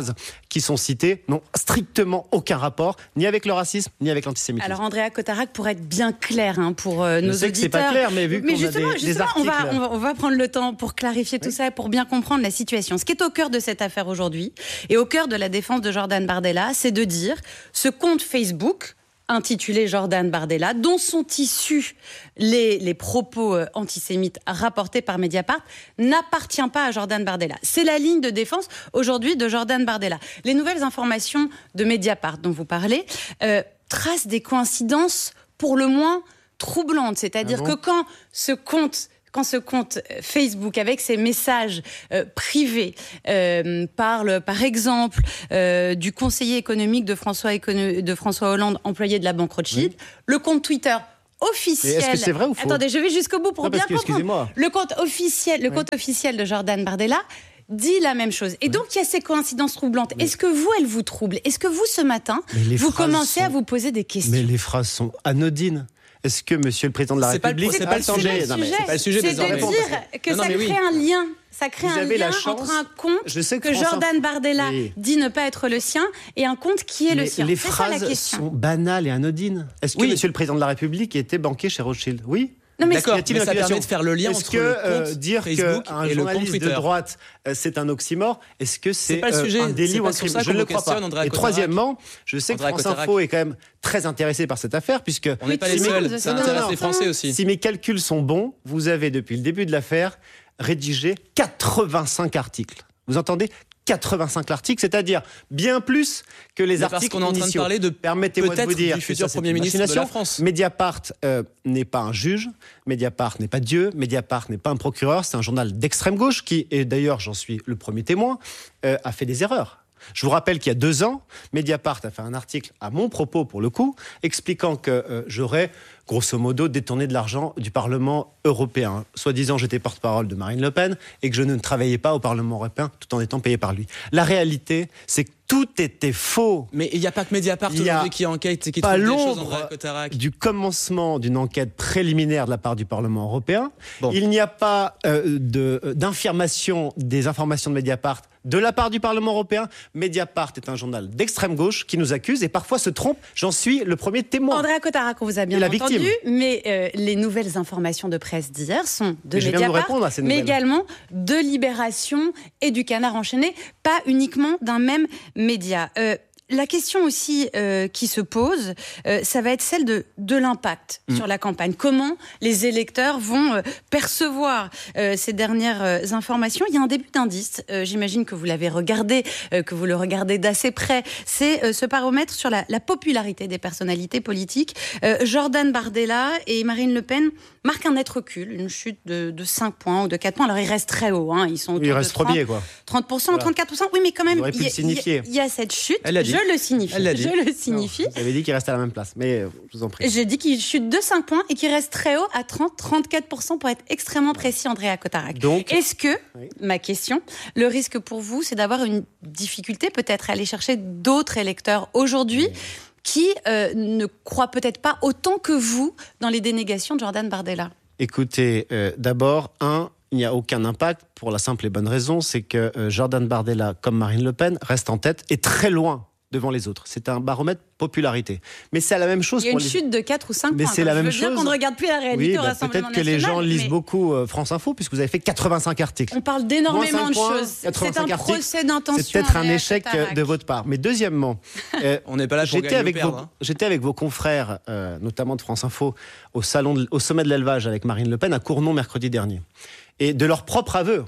qui sont cités n'ont strictement aucun rapport, ni avec le racisme, ni avec l'antisémitisme. Alors Andrea Cotarac, pour être bien clair hein, pour euh, nos Je sais auditeurs... que c'est pas clair, mais vu mais qu'on justement, a des, justement, des on, va, articles... on, va, on va prendre le temps pour clarifier tout oui. ça, pour bien comprendre la situation. Ce qui est au cœur de cette affaire aujourd'hui, et au cœur de la défense de Jordan Bardella, c'est de dire ce compte Facebook... intitulé Jordan Bardella, dont sont issus les, les propos euh, antisémites rapportés par Mediapart, n'appartient pas à Jordan Bardella. C'est la ligne de défense aujourd'hui de Jordan Bardella. Les nouvelles informations de Mediapart dont vous parlez euh, tracent des coïncidences pour le moins troublantes. C'est-à-dire ah bon que quand ce compte... Quand ce compte Facebook, avec ses messages euh, privés, euh, parle par exemple euh, du conseiller économique de François, Écono- de François Hollande, employé de la banque Rothschild, oui. le compte Twitter officiel... Mais est-ce que c'est vrai ou faux ? Attendez, je vais jusqu'au bout pour non, bien que, comprendre. Le compte officiel, le oui. compte officiel de Jordan Bardella dit la même chose. Et donc, il y a ces coïncidences troublantes. Mais... Est-ce que vous, elles vous troublent ? Est-ce que vous, ce matin, vous commencez sont... à vous poser des questions ? Mais les phrases sont anodines. Est-ce que Monsieur le Président de la c'est République... Pas, c'est pas le sujet. Non, c'est pas le sujet. C'est de dire que non, non, ça crée oui. un lien. Ça crée vous un avez lien la chance, entre un compte je sais que, que François... Jordan Bardella oui. dit ne pas être le sien et un compte qui est Mais le sien. Les c'est phrases ça, la question. sont banales et anodines. Est-ce que oui. Monsieur le Président de la République était banquier chez Rothschild ? Oui. Non, mais D'accord, mais ça permet de faire le lien est-ce entre que, le compte euh, dire Facebook qu'un et le compte journaliste Twitter de droite, euh, c'est un oxymore ? Est-ce que c'est, c'est pas le sujet. euh, un délit c'est ou un crime ? Je ne le crois pas. Andrea et Cotarac. Troisièmement, je sais Andrea que France Cotarac. Info est quand même très intéressé par cette affaire, puisque... On n'est pas les seuls, ça intéresse les Français aussi. Si mes calculs sont bons, vous avez, depuis le début de l'affaire, rédigé quatre-vingt-cinq articles. Vous entendez ? quatre-vingt-cinq articles, c'est-à-dire bien plus que les Mais articles parce qu'on est en train initiaux. de parler de Permettez-moi de vous dire du futur que ça, Premier ministre de la France. Mediapart euh, n'est pas un juge, Mediapart n'est pas Dieu, Mediapart n'est pas un procureur, c'est un journal d'extrême gauche qui, et d'ailleurs j'en suis le premier témoin, euh, a fait des erreurs. Je vous rappelle qu'il y a deux ans, Mediapart a fait un article à mon propos, pour le coup, expliquant que euh, j'aurais, grosso modo, détourné de l'argent du Parlement européen. Soi-disant, j'étais porte-parole de Marine Le Pen et que je ne travaillais pas au Parlement européen tout en étant payé par lui. La réalité, c'est que tout était faux. Mais il n'y a pas que Mediapart aujourd'hui qui enquête et qui pas trouve des choses, l'ombre Andrea Cotarac. Du commencement d'une enquête préliminaire de la part du Parlement européen. Bon. Il n'y a pas euh, de, d'information des informations de Mediapart de la part du Parlement européen. Mediapart est un journal d'extrême gauche qui nous accuse et parfois se trompe. J'en suis le premier témoin. Andrea Cotarac, on vous a bien entendu, mais euh, les nouvelles informations de presse d'hier sont de et Mediapart, mais nouvelles. également de Libération et du Canard enchaîné, pas uniquement d'un même média. Euh, La question aussi euh, qui se pose, euh, ça va être celle de, de l'impact mmh. sur la campagne. Comment les électeurs vont euh, percevoir euh, ces dernières euh, informations ? Il y a un début d'indice, euh, j'imagine que vous l'avez regardé, euh, que vous le regardez d'assez près. C'est euh, ce baromètre sur la, la popularité des personnalités politiques. Euh, Jordan Bardella et Marine Le Pen marquent un net recul, une chute de, de cinq points ou de quatre points. Alors ils restent très hauts, hein. Ils sont autour il reste de trente, premier, quoi. trente pour cent, voilà. trente-quatre pour cent. Oui, mais quand même, il y, y, y a cette chute. Je le signifie. Je le signifie. Non, vous avez dit qu'il reste à la même place, mais je vous en prie. J'ai dit qu'il chute de cinq points et qu'il reste très haut à trente à trente-quatre pour cent pour être extrêmement précis, Andrea Cotarac. Donc, est-ce que, oui. ma question, le risque pour vous, c'est d'avoir une difficulté peut-être à aller chercher d'autres électeurs aujourd'hui oui. qui euh, ne croient peut-être pas autant que vous dans les dénégations de Jordan Bardella ? Écoutez, euh, d'abord, un, il n'y a aucun impact pour la simple et bonne raison, c'est que euh, Jordan Bardella, comme Marine Le Pen, reste en tête et très loin devant les autres. C'est un baromètre popularité. Mais c'est la même chose. Il y a une pour chute les... de quatre ou cinq mais points. c'est la je même veux chose. dire qu'on ne regarde plus la réalité oui, au bah, Rassemblement peut-être que national. les gens lisent mais... beaucoup euh, France Info, puisque vous avez fait quatre-vingt-cinq articles. On parle d'énormément de points, choses. C'est un articles. procès d'intention. C'est peut-être un échec Cotarac. de votre part. Mais deuxièmement, euh, on n'est pas là pour j'étais gagner avec ou perdre. Vos, hein. J'étais avec vos confrères, euh, notamment de France Info, au, salon de, au sommet de l'élevage avec Marine Le Pen à Cournon mercredi dernier. Et de leur propre aveu,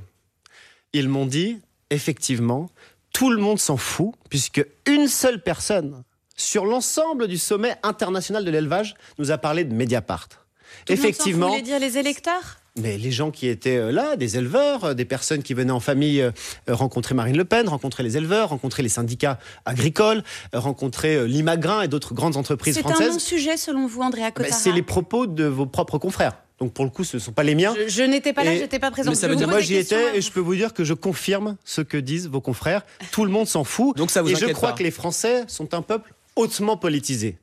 ils m'ont dit, effectivement, tout le monde s'en fout, puisque une seule personne, sur l'ensemble du sommet international de l'élevage, nous a parlé de Mediapart. Tout Effectivement. Vous voulez dire les électeurs ? Mais les gens qui étaient là, des éleveurs, des personnes qui venaient en famille rencontrer Marine Le Pen, rencontrer les éleveurs, rencontrer les syndicats agricoles, rencontrer Limagrin et d'autres grandes entreprises c'est françaises. C'est un non-sujet selon vous, Andrea Cotarac ? Ben, c'est les propos de vos propres confrères. Donc pour le coup, ce ne sont pas les miens. Je, je n'étais pas là, et, je n'étais pas présente. Mais ça veut dire, moi j'y étais et je peux vous dire que je confirme ce que disent vos confrères. Tout le monde s'en fout. Donc ça vous et inquiète je crois pas. que les Français sont un peuple hautement politisé.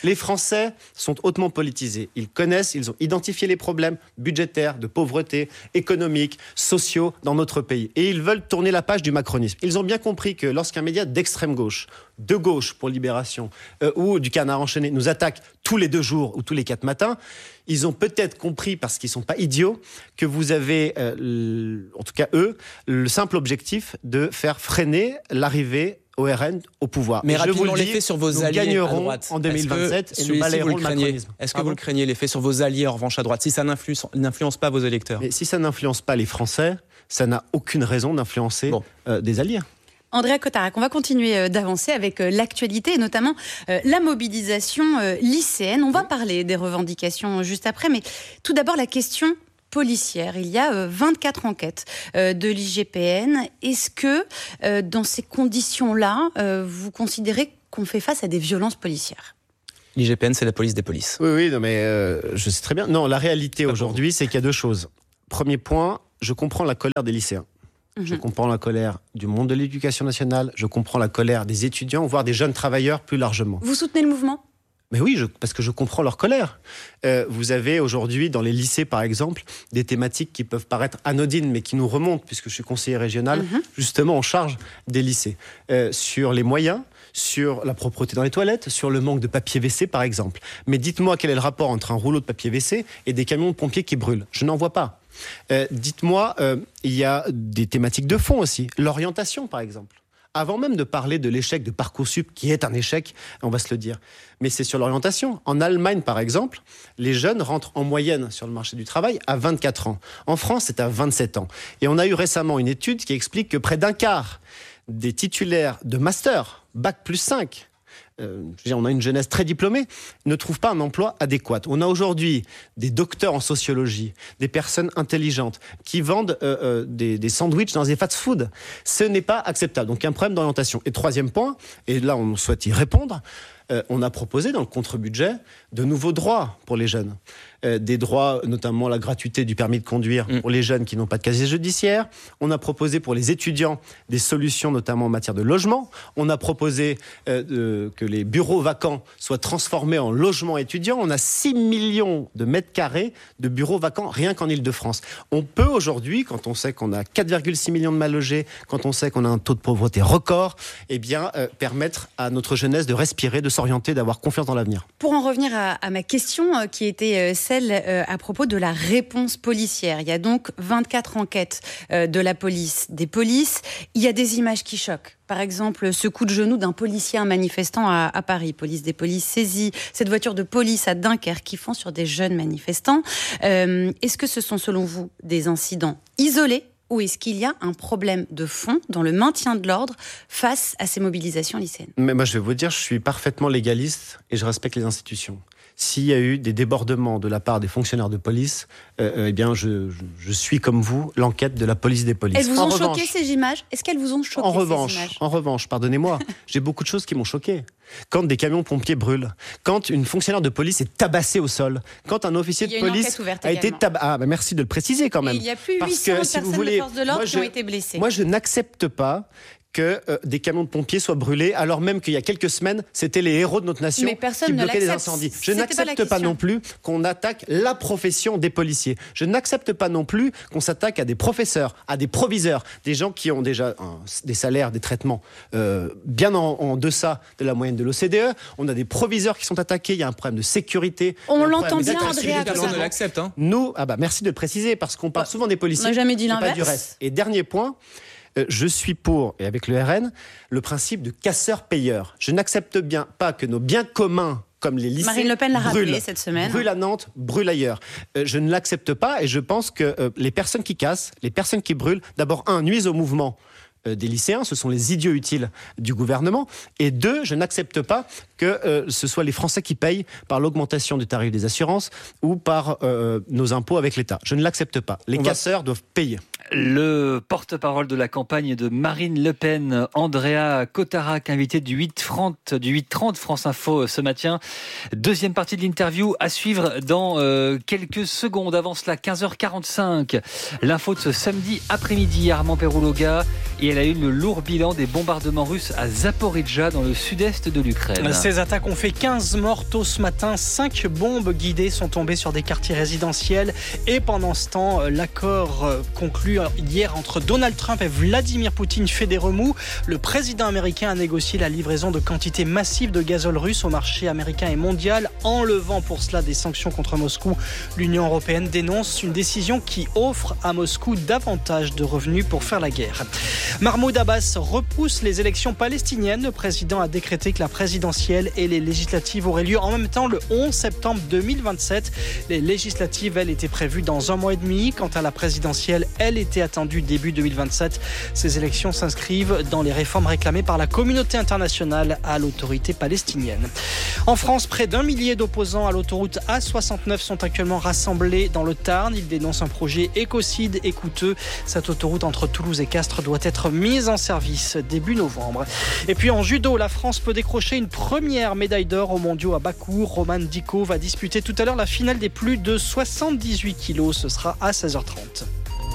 Les Français sont hautement politisés. Ils connaissent, ils ont identifié les problèmes budgétaires, de pauvreté, économiques, sociaux dans notre pays. Et ils veulent tourner la page du macronisme. Ils ont bien compris que lorsqu'un média d'extrême gauche, de gauche pour Libération, euh, ou du Canard enchaîné nous attaque tous les deux jours ou tous les quatre matins, ils ont peut-être compris, parce qu'ils ne sont pas idiots, que vous avez, euh, l... en tout cas eux, le simple objectif de faire freiner l'arrivée O R N au pouvoir. Mais et rapidement, je vous le dis, l'effet sur vos nous alliés gagnerons à droite en deux mille vingt-sept est-ce que, et nous balayerons le macronisme. Est-ce que vous le craignez, l'effet sur vos alliés, en revanche, à droite, si ça n'influence, n'influence pas vos électeurs? Mais si ça n'influence pas les Français, ça n'a aucune raison d'influencer bon. euh, des alliés. Andrea Cotarac, on va continuer d'avancer avec l'actualité et notamment la mobilisation lycéenne. On va parler des revendications juste après, mais tout d'abord la question policière. Il y a vingt-quatre enquêtes de l'I G P N. Est-ce que dans ces conditions-là, vous considérez qu'on fait face à des violences policières ? L'I G P N, c'est la police des polices. Oui, oui, non, mais euh, je sais très bien. Non, la réalité aujourd'hui, c'est qu'il y a deux choses. Premier point, je comprends la colère des lycéens. Je comprends la colère du monde de l'éducation nationale, je comprends la colère des étudiants, voire des jeunes travailleurs plus largement. Vous soutenez le mouvement ? Mais oui, je, parce que je comprends leur colère. Euh, vous avez aujourd'hui, dans les lycées par exemple, des thématiques qui peuvent paraître anodines, mais qui nous remontent, puisque je suis conseiller régional, mm-hmm. justement en charge des lycées. Euh, sur les moyens, sur la propreté dans les toilettes, sur le manque de papier W C par exemple. Mais dites-moi quel est le rapport entre un rouleau de papier W C et des camions de pompiers qui brûlent. Je n'en vois pas. Euh, dites-moi, euh, il y a des thématiques de fond aussi. L'orientation, par exemple. Avant même de parler de l'échec de Parcoursup, qui est un échec, on va se le dire. Mais c'est sur l'orientation. En Allemagne, par exemple, les jeunes rentrent en moyenne sur le marché du travail à vingt-quatre ans. En France, c'est à vingt-sept ans. Et on a eu récemment une étude qui explique que près d'un quart des titulaires de master, bac plus cinq, Euh, je veux dire, on a une jeunesse très diplômée, ne trouve pas un emploi adéquat. On a aujourd'hui des docteurs en sociologie, des personnes intelligentes qui vendent euh, euh, des, des sandwichs dans des fast-food. Ce n'est pas acceptable. Donc, il y a un problème d'orientation. Et troisième point, et là, on souhaite y répondre, euh, on a proposé dans le contre-budget de nouveaux droits pour les jeunes. Euh, des droits, notamment la gratuité du permis de conduire mmh. pour les jeunes qui n'ont pas de casier judiciaire. On a proposé pour les étudiants des solutions, notamment en matière de logement. On a proposé euh, de, que les bureaux vacants soient transformés en logements étudiants. On a six millions de mètres carrés de bureaux vacants rien qu'en Île-de-France. On peut aujourd'hui, quand on sait qu'on a quatre virgule six millions de mal logés, quand on sait qu'on a un taux de pauvreté record, eh bien, euh, permettre à notre jeunesse de respirer, de s'orienter, d'avoir confiance dans l'avenir. Pour en revenir à, à ma question, euh, qui était euh, celle euh, à propos de la réponse policière. Il y a donc vingt-quatre enquêtes euh, de la police, des polices. Il y a des images qui choquent. Par exemple, ce coup de genou d'un policier, un manifestant à, à Paris. Police des polices saisie. Cette voiture de police à Dunkerque qui fond sur des jeunes manifestants. Euh, est-ce que ce sont, selon vous, des incidents isolés ou est-ce qu'il y a un problème de fond dans le maintien de l'ordre face à ces mobilisations lycéennes ? Mais moi, je vais vous dire, je suis parfaitement légaliste et je respecte les institutions. S'il y a eu des débordements de la part des fonctionnaires de police, euh, eh bien, je, je, je suis comme vous l'enquête de la police des polices. Elles vous en ont revanche, choqué ces images ? Est-ce qu'elles vous ont choqué en ces revanche, images ? En revanche, pardonnez-moi, j'ai beaucoup de choses qui m'ont choqué. Quand des camions pompiers brûlent, quand une fonctionnaire de police est tabassée au sol, quand un officier de police a été tabassé. Ah, bah merci de le préciser quand même. Et il y a plus de Parce huit cents que, personnes si vous voulez, de force de l'ordre moi, qui je, ont été blessées. Moi, je n'accepte pas que euh, des camions de pompiers soient brûlés, alors même qu'il y a quelques semaines, c'était les héros de notre nation qui bloquaient les incendies. Je C'était n'accepte pas, pas non plus qu'on attaque la profession des policiers. Je n'accepte pas non plus qu'on s'attaque à des professeurs, à des proviseurs, des gens qui ont déjà un, des salaires, des traitements euh, bien en, en deçà de la moyenne de l'O C D E. On a des proviseurs qui sont attaqués, il y a un problème de sécurité. On l'entend bien, Andrea. Personne ne l'accepte. Hein. Nous, ah bah merci de le préciser, parce qu'on parle souvent des policiers. On n'a jamais dit l'inverse. Pas du reste. Et dernier point, je suis pour, et avec le R N, le principe de casseur-payeur. Je n'accepte bien pas que nos biens communs, comme les lycées, Marine Le Pen l'a rappelé brûlent, cette semaine. brûlent à Nantes, brûlent ailleurs. Euh, je ne l'accepte pas et je pense que euh, les personnes qui cassent, les personnes qui brûlent, d'abord, un, nuisent au mouvement euh, des lycéens, ce sont les idiots utiles du gouvernement, et deux, je n'accepte pas que euh, ce soit les Français qui payent par l'augmentation du tarif des assurances ou par euh, nos impôts avec l'État. Je ne l'accepte pas. Les On casseurs va... doivent payer. Le porte-parole de la campagne de Marine Le Pen, Andrea Cotarac, invité du huit trente, du huit trente France Info ce matin. Deuxième partie de l'interview à suivre dans euh, quelques secondes. Avant cela, quinze heures quarante-cinq. L'info de ce samedi après-midi, Armand Perouloga. Et elle a eu le lourd bilan des bombardements russes à Zaporijja, dans le sud-est de l'Ukraine. Ces attaques ont fait quinze morts tôt ce matin. cinq bombes guidées sont tombées sur des quartiers résidentiels. Et pendant ce temps, l'accord conclu hier entre Donald Trump et Vladimir Poutine fait des remous. Le président américain a négocié la livraison de quantités massives de gazole russe au marché américain et mondial, enlevant pour cela des sanctions contre Moscou. L'Union européenne dénonce une décision qui offre à Moscou davantage de revenus pour faire la guerre. Mahmoud Abbas repousse les élections palestiniennes. Le président a décrété que la présidentielle et les législatives auraient lieu en même temps le onze septembre deux mille vingt-sept. Les législatives, elles, étaient prévues dans un mois et demi. Quant à la présidentielle, elle était attendue début deux mille vingt-sept. Ces élections s'inscrivent dans les réformes réclamées par la communauté internationale à l'autorité palestinienne. En France, près d'un millier d'opposants à l'autoroute A soixante-neuf sont actuellement rassemblés dans le Tarn. Ils dénoncent un projet écocide et coûteux. Cette autoroute entre Toulouse et Castres doit être mise en service début novembre. Et puis en judo, la France peut décrocher une première médaille d'or aux mondiaux à Bakou. Roman Diko va disputer tout à l'heure la finale des plus de soixante-dix-huit kilos. Ce sera à seize heures trente.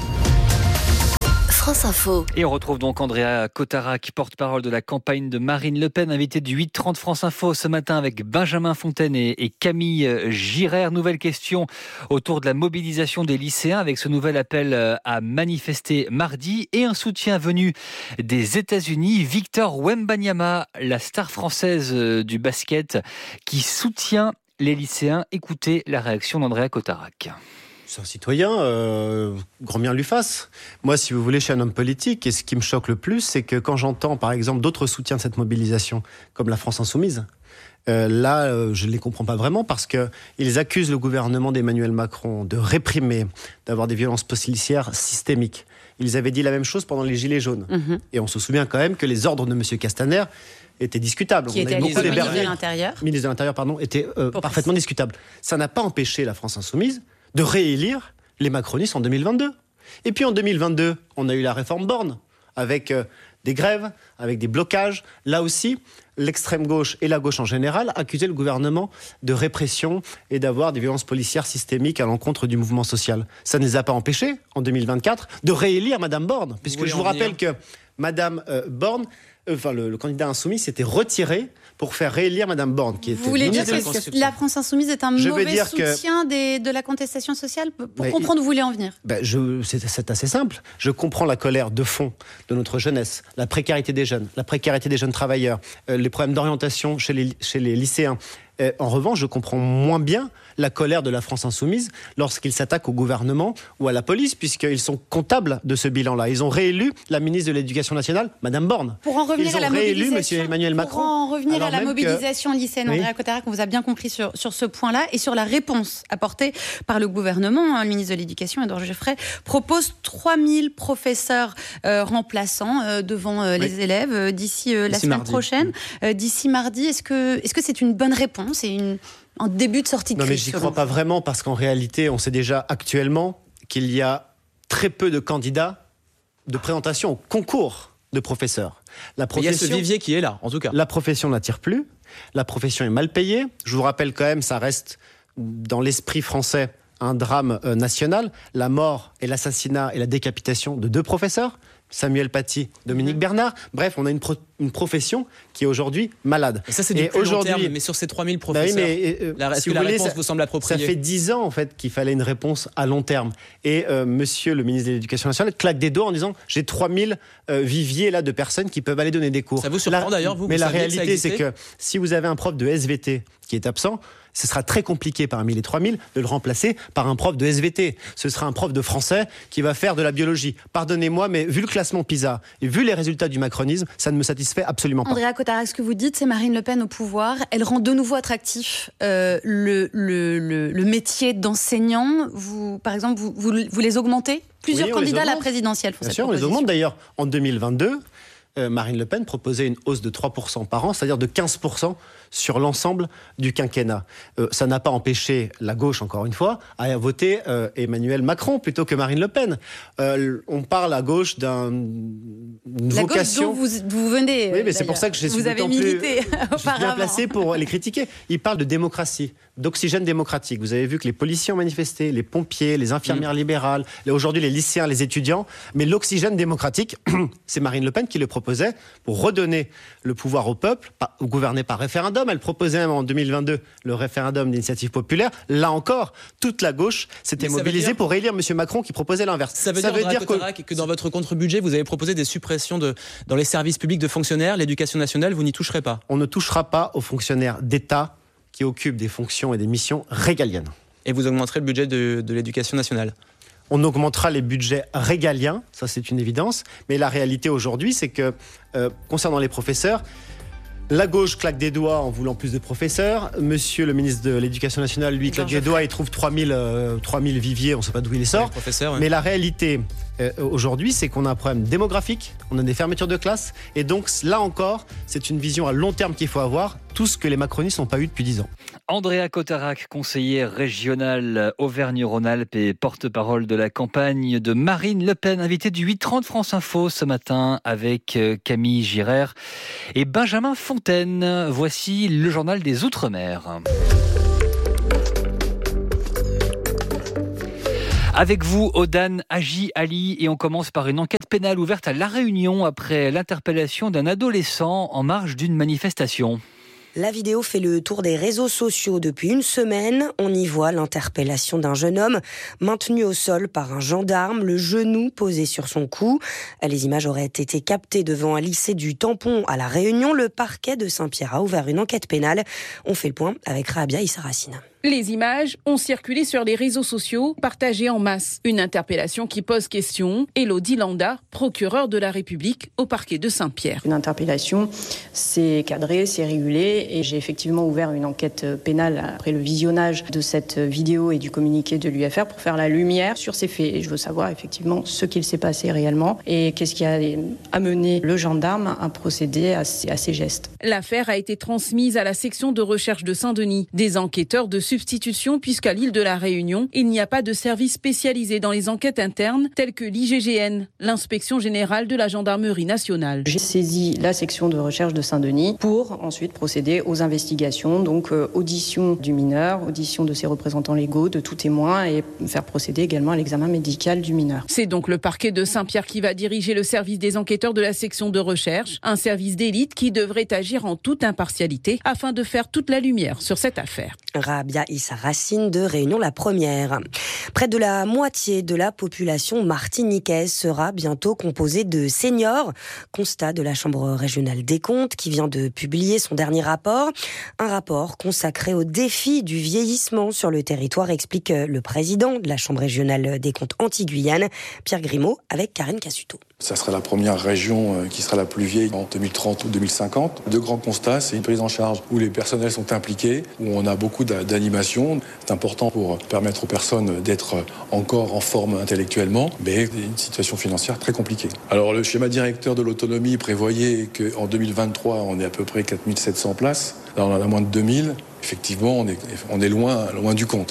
France Info. Et on retrouve donc Andrea Cotarac, porte-parole de la campagne de Marine Le Pen, invité du huit trente France Info ce matin avec Benjamin Fontaine et, et Camille Girard. Nouvelle question autour de la mobilisation des lycéens avec ce nouvel appel à manifester mardi et un soutien venu des États-Unis. Victor Wembanyama, la star française du basket, qui soutient les lycéens. Écoutez la réaction d'Andrea Cotarac. C'est un citoyen, euh, grand bien lui fasse. Moi, si vous voulez, je suis un homme politique, et ce qui me choque le plus, c'est que quand j'entends, par exemple, d'autres soutiens de cette mobilisation, comme la France Insoumise, euh, là, euh, je ne les comprends pas vraiment, parce qu'ils accusent le gouvernement d'Emmanuel Macron de réprimer, d'avoir des violences policières systémiques. Ils avaient dit la même chose pendant les Gilets jaunes. Mmh. Et on se souvient quand même que les ordres de M. Castaner étaient discutables. Qui était ministre de l'Intérieur. Ministre de l'Intérieur, pardon, étaient euh, parfaitement discutables. Ça n'a pas empêché la France Insoumise de réélire les macronistes en deux mille vingt-deux. Et puis en deux mille vingt-deux, on a eu la réforme Borne, avec euh, des grèves, avec des blocages. Là aussi, l'extrême gauche et la gauche en général accusaient le gouvernement de répression et d'avoir des violences policières systémiques à l'encontre du mouvement social. Ça ne les a pas empêchés, en deux mille vingt-quatre, de réélire Madame Borne, puisque je vous rappelle que Madame euh, Borne, euh, enfin le, le candidat insoumis s'était retiré pour faire réélire Madame Borne, qui était. Vous voulez dire que la France Insoumise est un je mauvais dire soutien que... des, de la contestation sociale? Pour mais comprendre où vous voulez en venir. Ben je, c'est, c'est assez simple. Je comprends la colère de fond de notre jeunesse, la précarité des jeunes, la précarité des jeunes travailleurs, euh, les problèmes d'orientation chez les, chez les lycéens. Euh, en revanche, je comprends moins bien la colère de la France Insoumise lorsqu'ils s'attaquent au gouvernement ou à la police, puisqu'ils sont comptables de ce bilan-là. Ils ont réélu la ministre de l'Éducation nationale, Madame Borne. Pour en revenir Ils ont à la réélu mobilisation, M. Emmanuel Macron. Pour en revenir à la mobilisation que... lycéenne, oui. Andrea Cotarac, on vous a bien compris sur, sur ce point-là et sur la réponse apportée par le gouvernement. Le ministre de l'Éducation, Édouard Geoffroy, propose trois mille professeurs euh, remplaçants euh, devant euh, les oui. élèves euh, d'ici euh, la semaine mardi. prochaine. Euh, d'ici mardi, est-ce que, est-ce que c'est une bonne réponse et une en début de sortie de crise? Non, mais j'y crois pas vraiment, parce qu'en réalité, on sait déjà actuellement qu'il y a très peu de candidats de présentation au concours de professeurs. La profession, il y a ce vivier qui est là, en tout cas. La profession n'attire plus, la profession est mal payée. Je vous rappelle quand même, ça reste dans l'esprit français un drame euh, national, la mort et l'assassinat et la décapitation de deux professeurs, Samuel Paty, Dominique mmh. Bernard. Bref, on a une, pro- une profession qui est aujourd'hui malade. Et ça, c'est du et plus long terme, mais sur ces trois mille professeurs, bah oui, mais, euh, la, est-ce si que la voulez, réponse ça, vous semble appropriée? Ça fait dix ans, en fait, qu'il fallait une réponse à long terme. Et euh, monsieur le ministre de l'Éducation nationale claque des doigts en disant « j'ai trois mille euh, viviers là, de personnes qui peuvent aller donner des cours ». Ça vous surprend la, d'ailleurs, vous? Mais vous la réalité, c'est que si vous avez un prof de S V T qui est absent, ce sera très compliqué parmi les trois mille de le remplacer par un prof de S V T. Ce sera un prof de français qui va faire de la biologie. Pardonnez-moi, mais vu le classement PISA et vu les résultats du macronisme, ça ne me satisfait absolument pas. Andrea Cotarac, ce que vous dites, c'est Marine Le Pen au pouvoir. Elle rend de nouveau attractif euh, le, le, le, le métier d'enseignant. Vous, par exemple, vous, vous, vous les augmentez? Plusieurs oui, candidats à la présidentielle font Bien cette sûr, on les augmente d'ailleurs. En deux mille vingt-deux, euh, Marine Le Pen proposait une hausse de trois pour cent par an, c'est-à-dire de quinze pour cent sur l'ensemble du quinquennat. Euh, ça n'a pas empêché la gauche, encore une fois, à voter euh, Emmanuel Macron plutôt que Marine Le Pen. Euh, on parle à gauche d'un, d'une la vocation... gauche dont vous, vous venez. Oui, mais c'est pour ça que je suis vous avez d'autant milité plus je suis bien placé pour les critiquer. Ils parlent de démocratie, d'oxygène démocratique. Vous avez vu que les policiers ont manifesté, les pompiers, les infirmières mmh. libérales, aujourd'hui les lycéens, les étudiants. Mais l'oxygène démocratique, c'est Marine Le Pen qui le proposait pour redonner le pouvoir au peuple, gouverner par référendum. Elle proposait en deux mille vingt-deux le référendum d'initiative populaire. Là encore, toute la gauche s'était mobilisée dire... pour élire M. Macron qui proposait l'inverse. Ça veut ça dire, veut dire que... que dans votre contre-budget, vous avez proposé des suppressions de, dans les services publics de fonctionnaires, l'éducation nationale, vous n'y toucherez pas. On ne touchera pas aux fonctionnaires d'État qui occupent des fonctions et des missions régaliennes. Et vous augmenterez le budget de, de l'éducation nationale ? On augmentera les budgets régaliens, ça c'est une évidence. Mais la réalité aujourd'hui, c'est que, euh, concernant les professeurs, la gauche claque des doigts en voulant plus de professeurs. Monsieur le ministre de l'Éducation nationale, lui, claque des doigts et trouve trois mille, euh, trois mille viviers, on ne sait pas d'où il les sort. Ouais. Mais la réalité euh, aujourd'hui, c'est qu'on a un problème démographique, on a des fermetures de classes. Et donc, là encore, c'est une vision à long terme qu'il faut avoir, tout ce que les macronistes n'ont pas eu depuis dix ans. Andrea Cotarac, conseillère régionale Auvergne-Rhône-Alpes et porte-parole de la campagne de Marine Le Pen, invitée du huit trente France Info ce matin avec Camille Girard et Benjamin Fontaine. Voici le journal des Outre-mer. Avec vous, Odan Haji Ali, et on commence par une enquête pénale ouverte à La Réunion après l'interpellation d'un adolescent en marge d'une manifestation. La vidéo fait le tour des réseaux sociaux depuis une semaine. On y voit l'interpellation d'un jeune homme maintenu au sol par un gendarme, le genou posé sur son cou. Les images auraient été captées devant un lycée du Tampon à La Réunion. Le parquet de Saint-Pierre a ouvert une enquête pénale. On fait le point avec Rabia Issa-Racine. Les images ont circulé sur les réseaux sociaux, partagées en masse. Une interpellation qui pose question. Élodie Landa, procureure de la République au parquet de Saint-Pierre. Une interpellation, c'est cadré, c'est régulé et j'ai effectivement ouvert une enquête pénale après le visionnage de cette vidéo et du communiqué de l'U F R pour faire la lumière sur ces faits. Et je veux savoir effectivement ce qu'il s'est passé réellement et qu'est-ce qui a amené le gendarme à procéder à ces, à ces gestes. L'affaire a été transmise à la section de recherche de Saint-Denis. Des enquêteurs de substitution puisqu'à l'île de la Réunion, il n'y a pas de service spécialisé dans les enquêtes internes telles que l'I G G N, l'inspection générale de la gendarmerie nationale. J'ai saisi la section de recherche de Saint-Denis pour ensuite procéder aux investigations, donc euh, audition du mineur, audition de ses représentants légaux, de tout témoin et faire procéder également à l'examen médical du mineur. C'est donc le parquet de Saint-Pierre qui va diriger le service des enquêteurs de la section de recherche, un service d'élite qui devrait agir en toute impartialité afin de faire toute la lumière sur cette affaire. Rabia Issa-Racine de Réunion la Première. Près de la moitié de la population martiniquaise sera bientôt composée de seniors. Constat de la Chambre régionale des comptes qui vient de publier son dernier rapport. Un rapport consacré au défi du vieillissement sur le territoire, explique le président de la Chambre régionale des comptes Antilles-Guyane, Pierre Grimaud, avec Karine Cassuto. Ça sera la première région qui sera la plus vieille en deux mille trente ou deux mille cinquante. Deux grands constats, c'est une prise en charge où les personnels sont impliqués, où on a beaucoup d'animation. C'est important pour permettre aux personnes d'être encore en forme intellectuellement, mais une situation financière très compliquée. Alors le schéma directeur de l'autonomie prévoyait qu'en deux mille vingt-trois, on est à peu près quatre mille sept cents places. Là, on en a moins de deux mille. Effectivement, on est, on est loin, loin du compte.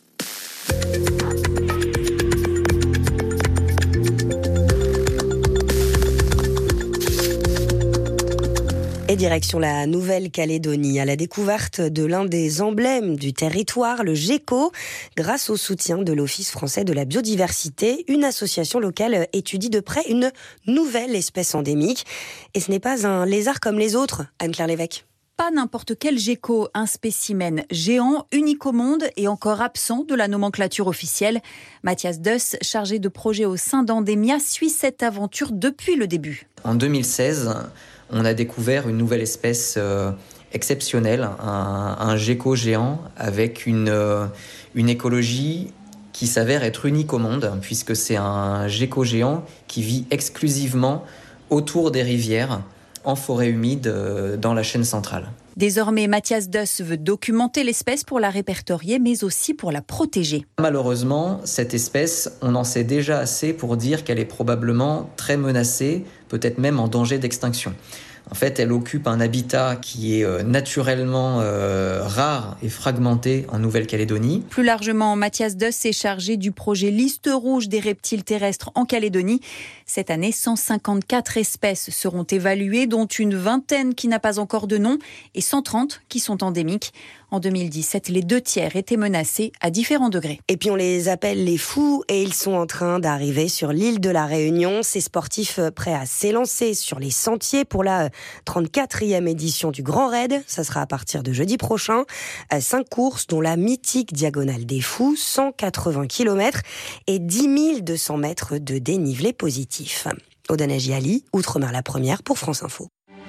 Et direction la Nouvelle-Calédonie, à la découverte de l'un des emblèmes du territoire, le gecko. Grâce au soutien de l'Office français de la biodiversité, une association locale étudie de près une nouvelle espèce endémique. Et ce n'est pas un lézard comme les autres, Anne-Claire Lévesque. Pas n'importe quel gecko, un spécimen géant, unique au monde et encore absent de la nomenclature officielle. Mathias Duss, chargé de projet au sein d'Endemia, suit cette aventure depuis le début. En deux mille seize, on a découvert une nouvelle espèce euh, exceptionnelle, un, un gecko géant avec une, euh, une écologie qui s'avère être unique au monde, puisque c'est un gecko géant qui vit exclusivement autour des rivières, en forêt humide, euh, dans la chaîne centrale. Désormais, Mathias Duss veut documenter l'espèce pour la répertorier, mais aussi pour la protéger. Malheureusement, cette espèce, on en sait déjà assez pour dire qu'elle est probablement très menacée, peut-être même en danger d'extinction. En fait, elle occupe un habitat qui est naturellement euh, rare et fragmenté en Nouvelle-Calédonie. Plus largement, Mathias Duss est chargé du projet Liste rouge des reptiles terrestres en Calédonie. Cette année, cent cinquante-quatre espèces seront évaluées, dont une vingtaine qui n'a pas encore de nom et cent trente qui sont endémiques. En deux mille dix-sept, les deux tiers étaient menacés à différents degrés. Et puis on les appelle les fous et ils sont en train d'arriver sur l'île de la Réunion. Ces sportifs prêts à s'élancer sur les sentiers pour la trente-quatrième édition du Grand Raid. Ça sera à partir de jeudi prochain. Cinq courses dont la mythique Diagonale des Fous, cent quatre-vingts kilomètres et dix mille deux cents mètres de dénivelé positif. Odanagi Ali, Outre-mer la première pour France Info.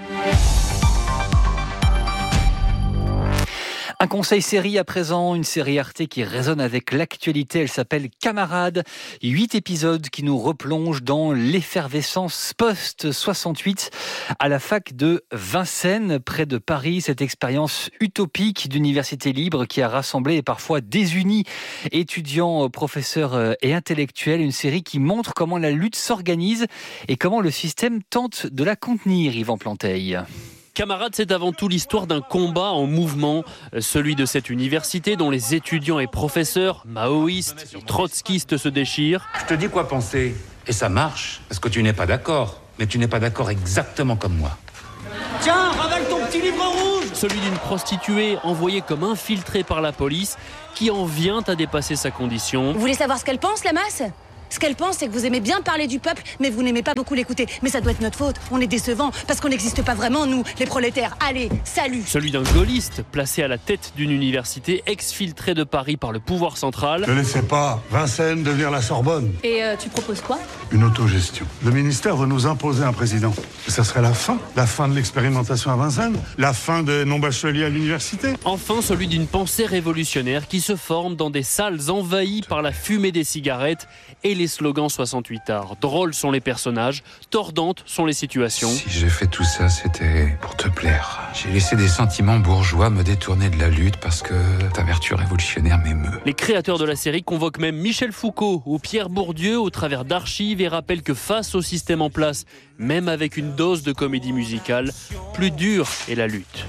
Un conseil série à présent, une série Arte qui résonne avec l'actualité. Elle s'appelle Camarades. Huit épisodes qui nous replongent dans l'effervescence post-soixante-huit à la fac de Vincennes, près de Paris. Cette expérience utopique d'université libre qui a rassemblé et parfois désuni étudiants, professeurs et intellectuels. Une série qui montre comment la lutte s'organise et comment le système tente de la contenir, Yvan Planteil. Camarades, c'est avant tout l'histoire d'un combat en mouvement, celui de cette université dont les étudiants et professeurs, maoïstes, trotskistes se déchirent. Je te dis quoi penser, et ça marche, parce que tu n'es pas d'accord, mais tu n'es pas d'accord exactement comme moi. Tiens, ravale ton petit livre rouge! Celui d'une prostituée envoyée comme infiltrée par la police, qui en vient à dépasser sa condition. Vous voulez savoir ce qu'elle pense, la masse ? Ce qu'elle pense, c'est que vous aimez bien parler du peuple, mais vous n'aimez pas beaucoup l'écouter. Mais ça doit être notre faute. On est décevants, parce qu'on n'existe pas vraiment, nous, les prolétaires. Allez, salut! Celui d'un gaulliste, placé à la tête d'une université, exfiltrée de Paris par le pouvoir central. Ne laissez pas Vincennes devenir la Sorbonne. Et euh, tu proposes quoi? Une autogestion. Le ministère veut nous imposer un président. Ça serait la fin. La fin de l'expérimentation à Vincennes. La fin des non-bacheliers à l'université. Enfin, celui d'une pensée révolutionnaire qui se forme dans des salles envahies par la fumée des cigarettes et les slogans soixante-huit arts. Drôles sont les personnages, tordantes sont les situations. Si j'ai fait tout ça, c'était pour te plaire. J'ai laissé des sentiments bourgeois me détourner de la lutte parce que ta vertu révolutionnaire m'émeut. Les créateurs de la série convoquent même Michel Foucault ou Pierre Bourdieu au travers d'archives et rappellent que face au système en place, même avec une dose de comédie musicale, plus dure est la lutte.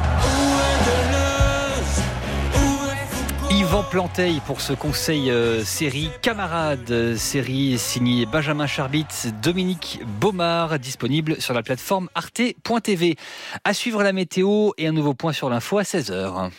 Yvan Planteil pour ce conseil euh, série Camarades, euh, série signée Benjamin Charbit, Dominique Baumard, disponible sur la plateforme arte point t v. À suivre la météo et un nouveau point sur l'info à seize heures.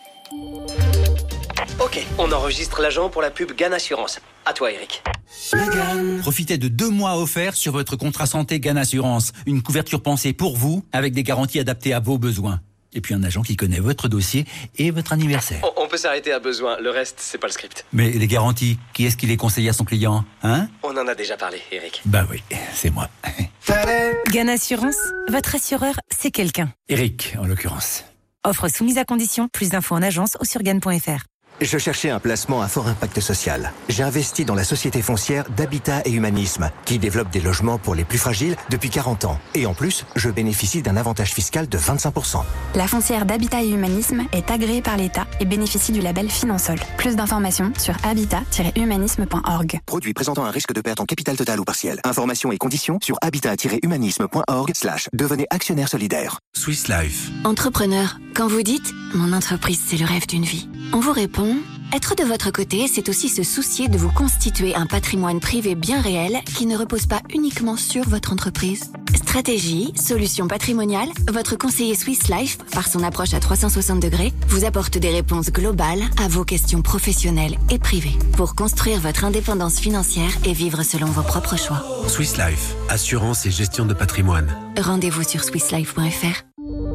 Ok, on enregistre l'agent pour la pub Gan Assurance. À toi, Eric. Profitez de deux mois offerts sur votre contrat santé Gan Assurance. Une couverture pensée pour vous, avec des garanties adaptées à vos besoins. Et puis un agent qui connaît votre dossier et votre anniversaire. On, on peut s'arrêter à besoin, le reste, c'est pas le script. Mais les garanties, qui est-ce qui les conseille à son client, hein? On en a déjà parlé, Eric. Bah oui, c'est moi. Gan Assurance, votre assureur, c'est quelqu'un. Eric, en l'occurrence. Offre soumise à condition, plus d'infos en agence ou sur gan point f r. Je cherchais un placement à fort impact social. J'ai investi dans la société foncière d'Habitat et Humanisme, qui développe des logements pour les plus fragiles depuis quarante ans. Et en plus, je bénéficie d'un avantage fiscal de vingt-cinq pour cent. La foncière d'Habitat et Humanisme est agréée par l'État et bénéficie du label Finansol. Plus d'informations sur habitat tiret humanisme point org. Produit présentant un risque de perte en capital total ou partiel. Informations et conditions sur habitat tiret humanisme point org slash devenez actionnaire solidaire. Swiss Life. Entrepreneur, quand vous dites « Mon entreprise, c'est le rêve d'une vie », on vous répond « Être de votre côté, c'est aussi se soucier de vous constituer un patrimoine privé bien réel qui ne repose pas uniquement sur votre entreprise. » Stratégie, solutions patrimoniales, votre conseiller Swiss Life, par son approche à trois cent soixante degrés, vous apporte des réponses globales à vos questions professionnelles et privées pour construire votre indépendance financière et vivre selon vos propres choix. Swiss Life, assurance et gestion de patrimoine. Rendez-vous sur swiss life point f r.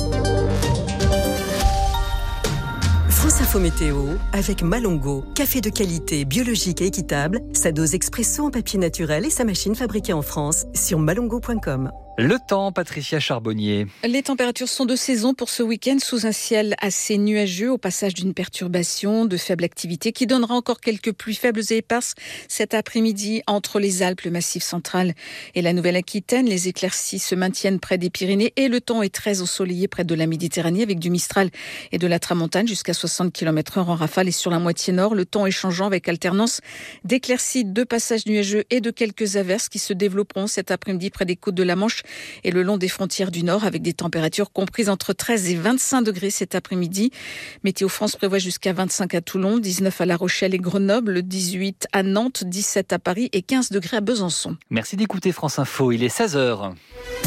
France Info Météo avec Malongo, café de qualité biologique et équitable, sa dose expresso en papier naturel et sa machine fabriquée en France sur malongo point com. Le temps, Patricia Charbonnier. Les températures sont de saison pour ce week-end sous un ciel assez nuageux au passage d'une perturbation de faible activité qui donnera encore quelques pluies faibles et éparses cet après-midi entre les Alpes, le Massif central et la Nouvelle-Aquitaine. Les éclaircies se maintiennent près des Pyrénées et le temps est très ensoleillé près de la Méditerranée avec du Mistral et de la Tramontane jusqu'à soixante kilomètres heure en rafale et sur la moitié nord. Le temps est changeant avec alternance d'éclaircies, de passages nuageux et de quelques averses qui se développeront cet après-midi près des côtes de la Manche et le long des frontières du Nord avec des températures comprises entre treize et vingt-cinq degrés cet après-midi. Météo France prévoit jusqu'à vingt-cinq à Toulon, dix-neuf à La Rochelle et Grenoble, dix-huit à Nantes, dix-sept à Paris et quinze degrés à Besançon. Merci d'écouter France Info, il est seize heures.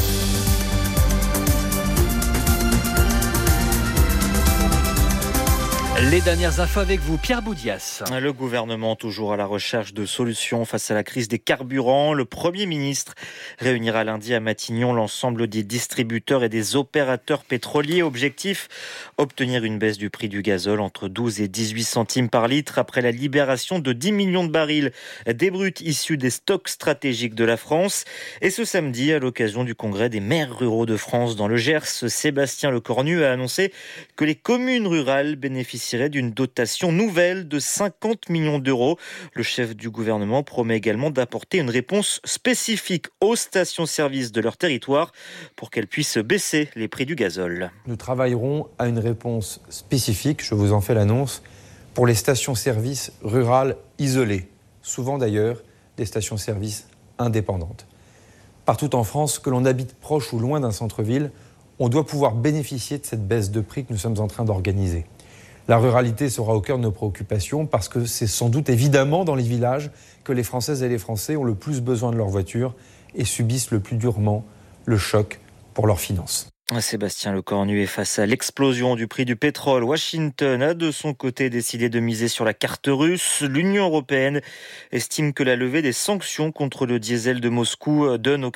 Les dernières infos avec vous, Pierre Boudias. Le gouvernement toujours à la recherche de solutions face à la crise des carburants. Le Premier ministre réunira lundi à Matignon l'ensemble des distributeurs et des opérateurs pétroliers. Objectif, obtenir une baisse du prix du gazole entre douze et dix-huit centimes par litre après la libération de dix millions de barils des bruts issus des stocks stratégiques de la France. Et ce samedi, à l'occasion du congrès des maires ruraux de France dans le Gers, Sébastien Lecornu a annoncé que les communes rurales bénéficient d'une dotation nouvelle de cinquante millions d'euros. Le chef du gouvernement promet également d'apporter une réponse spécifique aux stations-service de leur territoire pour qu'elles puissent baisser les prix du gazole. Nous travaillerons à une réponse spécifique, je vous en fais l'annonce, pour les stations-service rurales isolées, souvent d'ailleurs des stations-service indépendantes. Partout en France, que l'on habite proche ou loin d'un centre-ville, on doit pouvoir bénéficier de cette baisse de prix que nous sommes en train d'organiser. La ruralité sera au cœur de nos préoccupations parce que c'est sans doute évidemment dans les villages que les Françaises et les Français ont le plus besoin de leur voiture et subissent le plus durement le choc pour leurs finances. Sébastien Lecornu est face à l'explosion du prix du pétrole. Washington a de son côté décidé de miser sur la carte russe. L'Union européenne estime que la levée des sanctions contre le diesel de Moscou donne au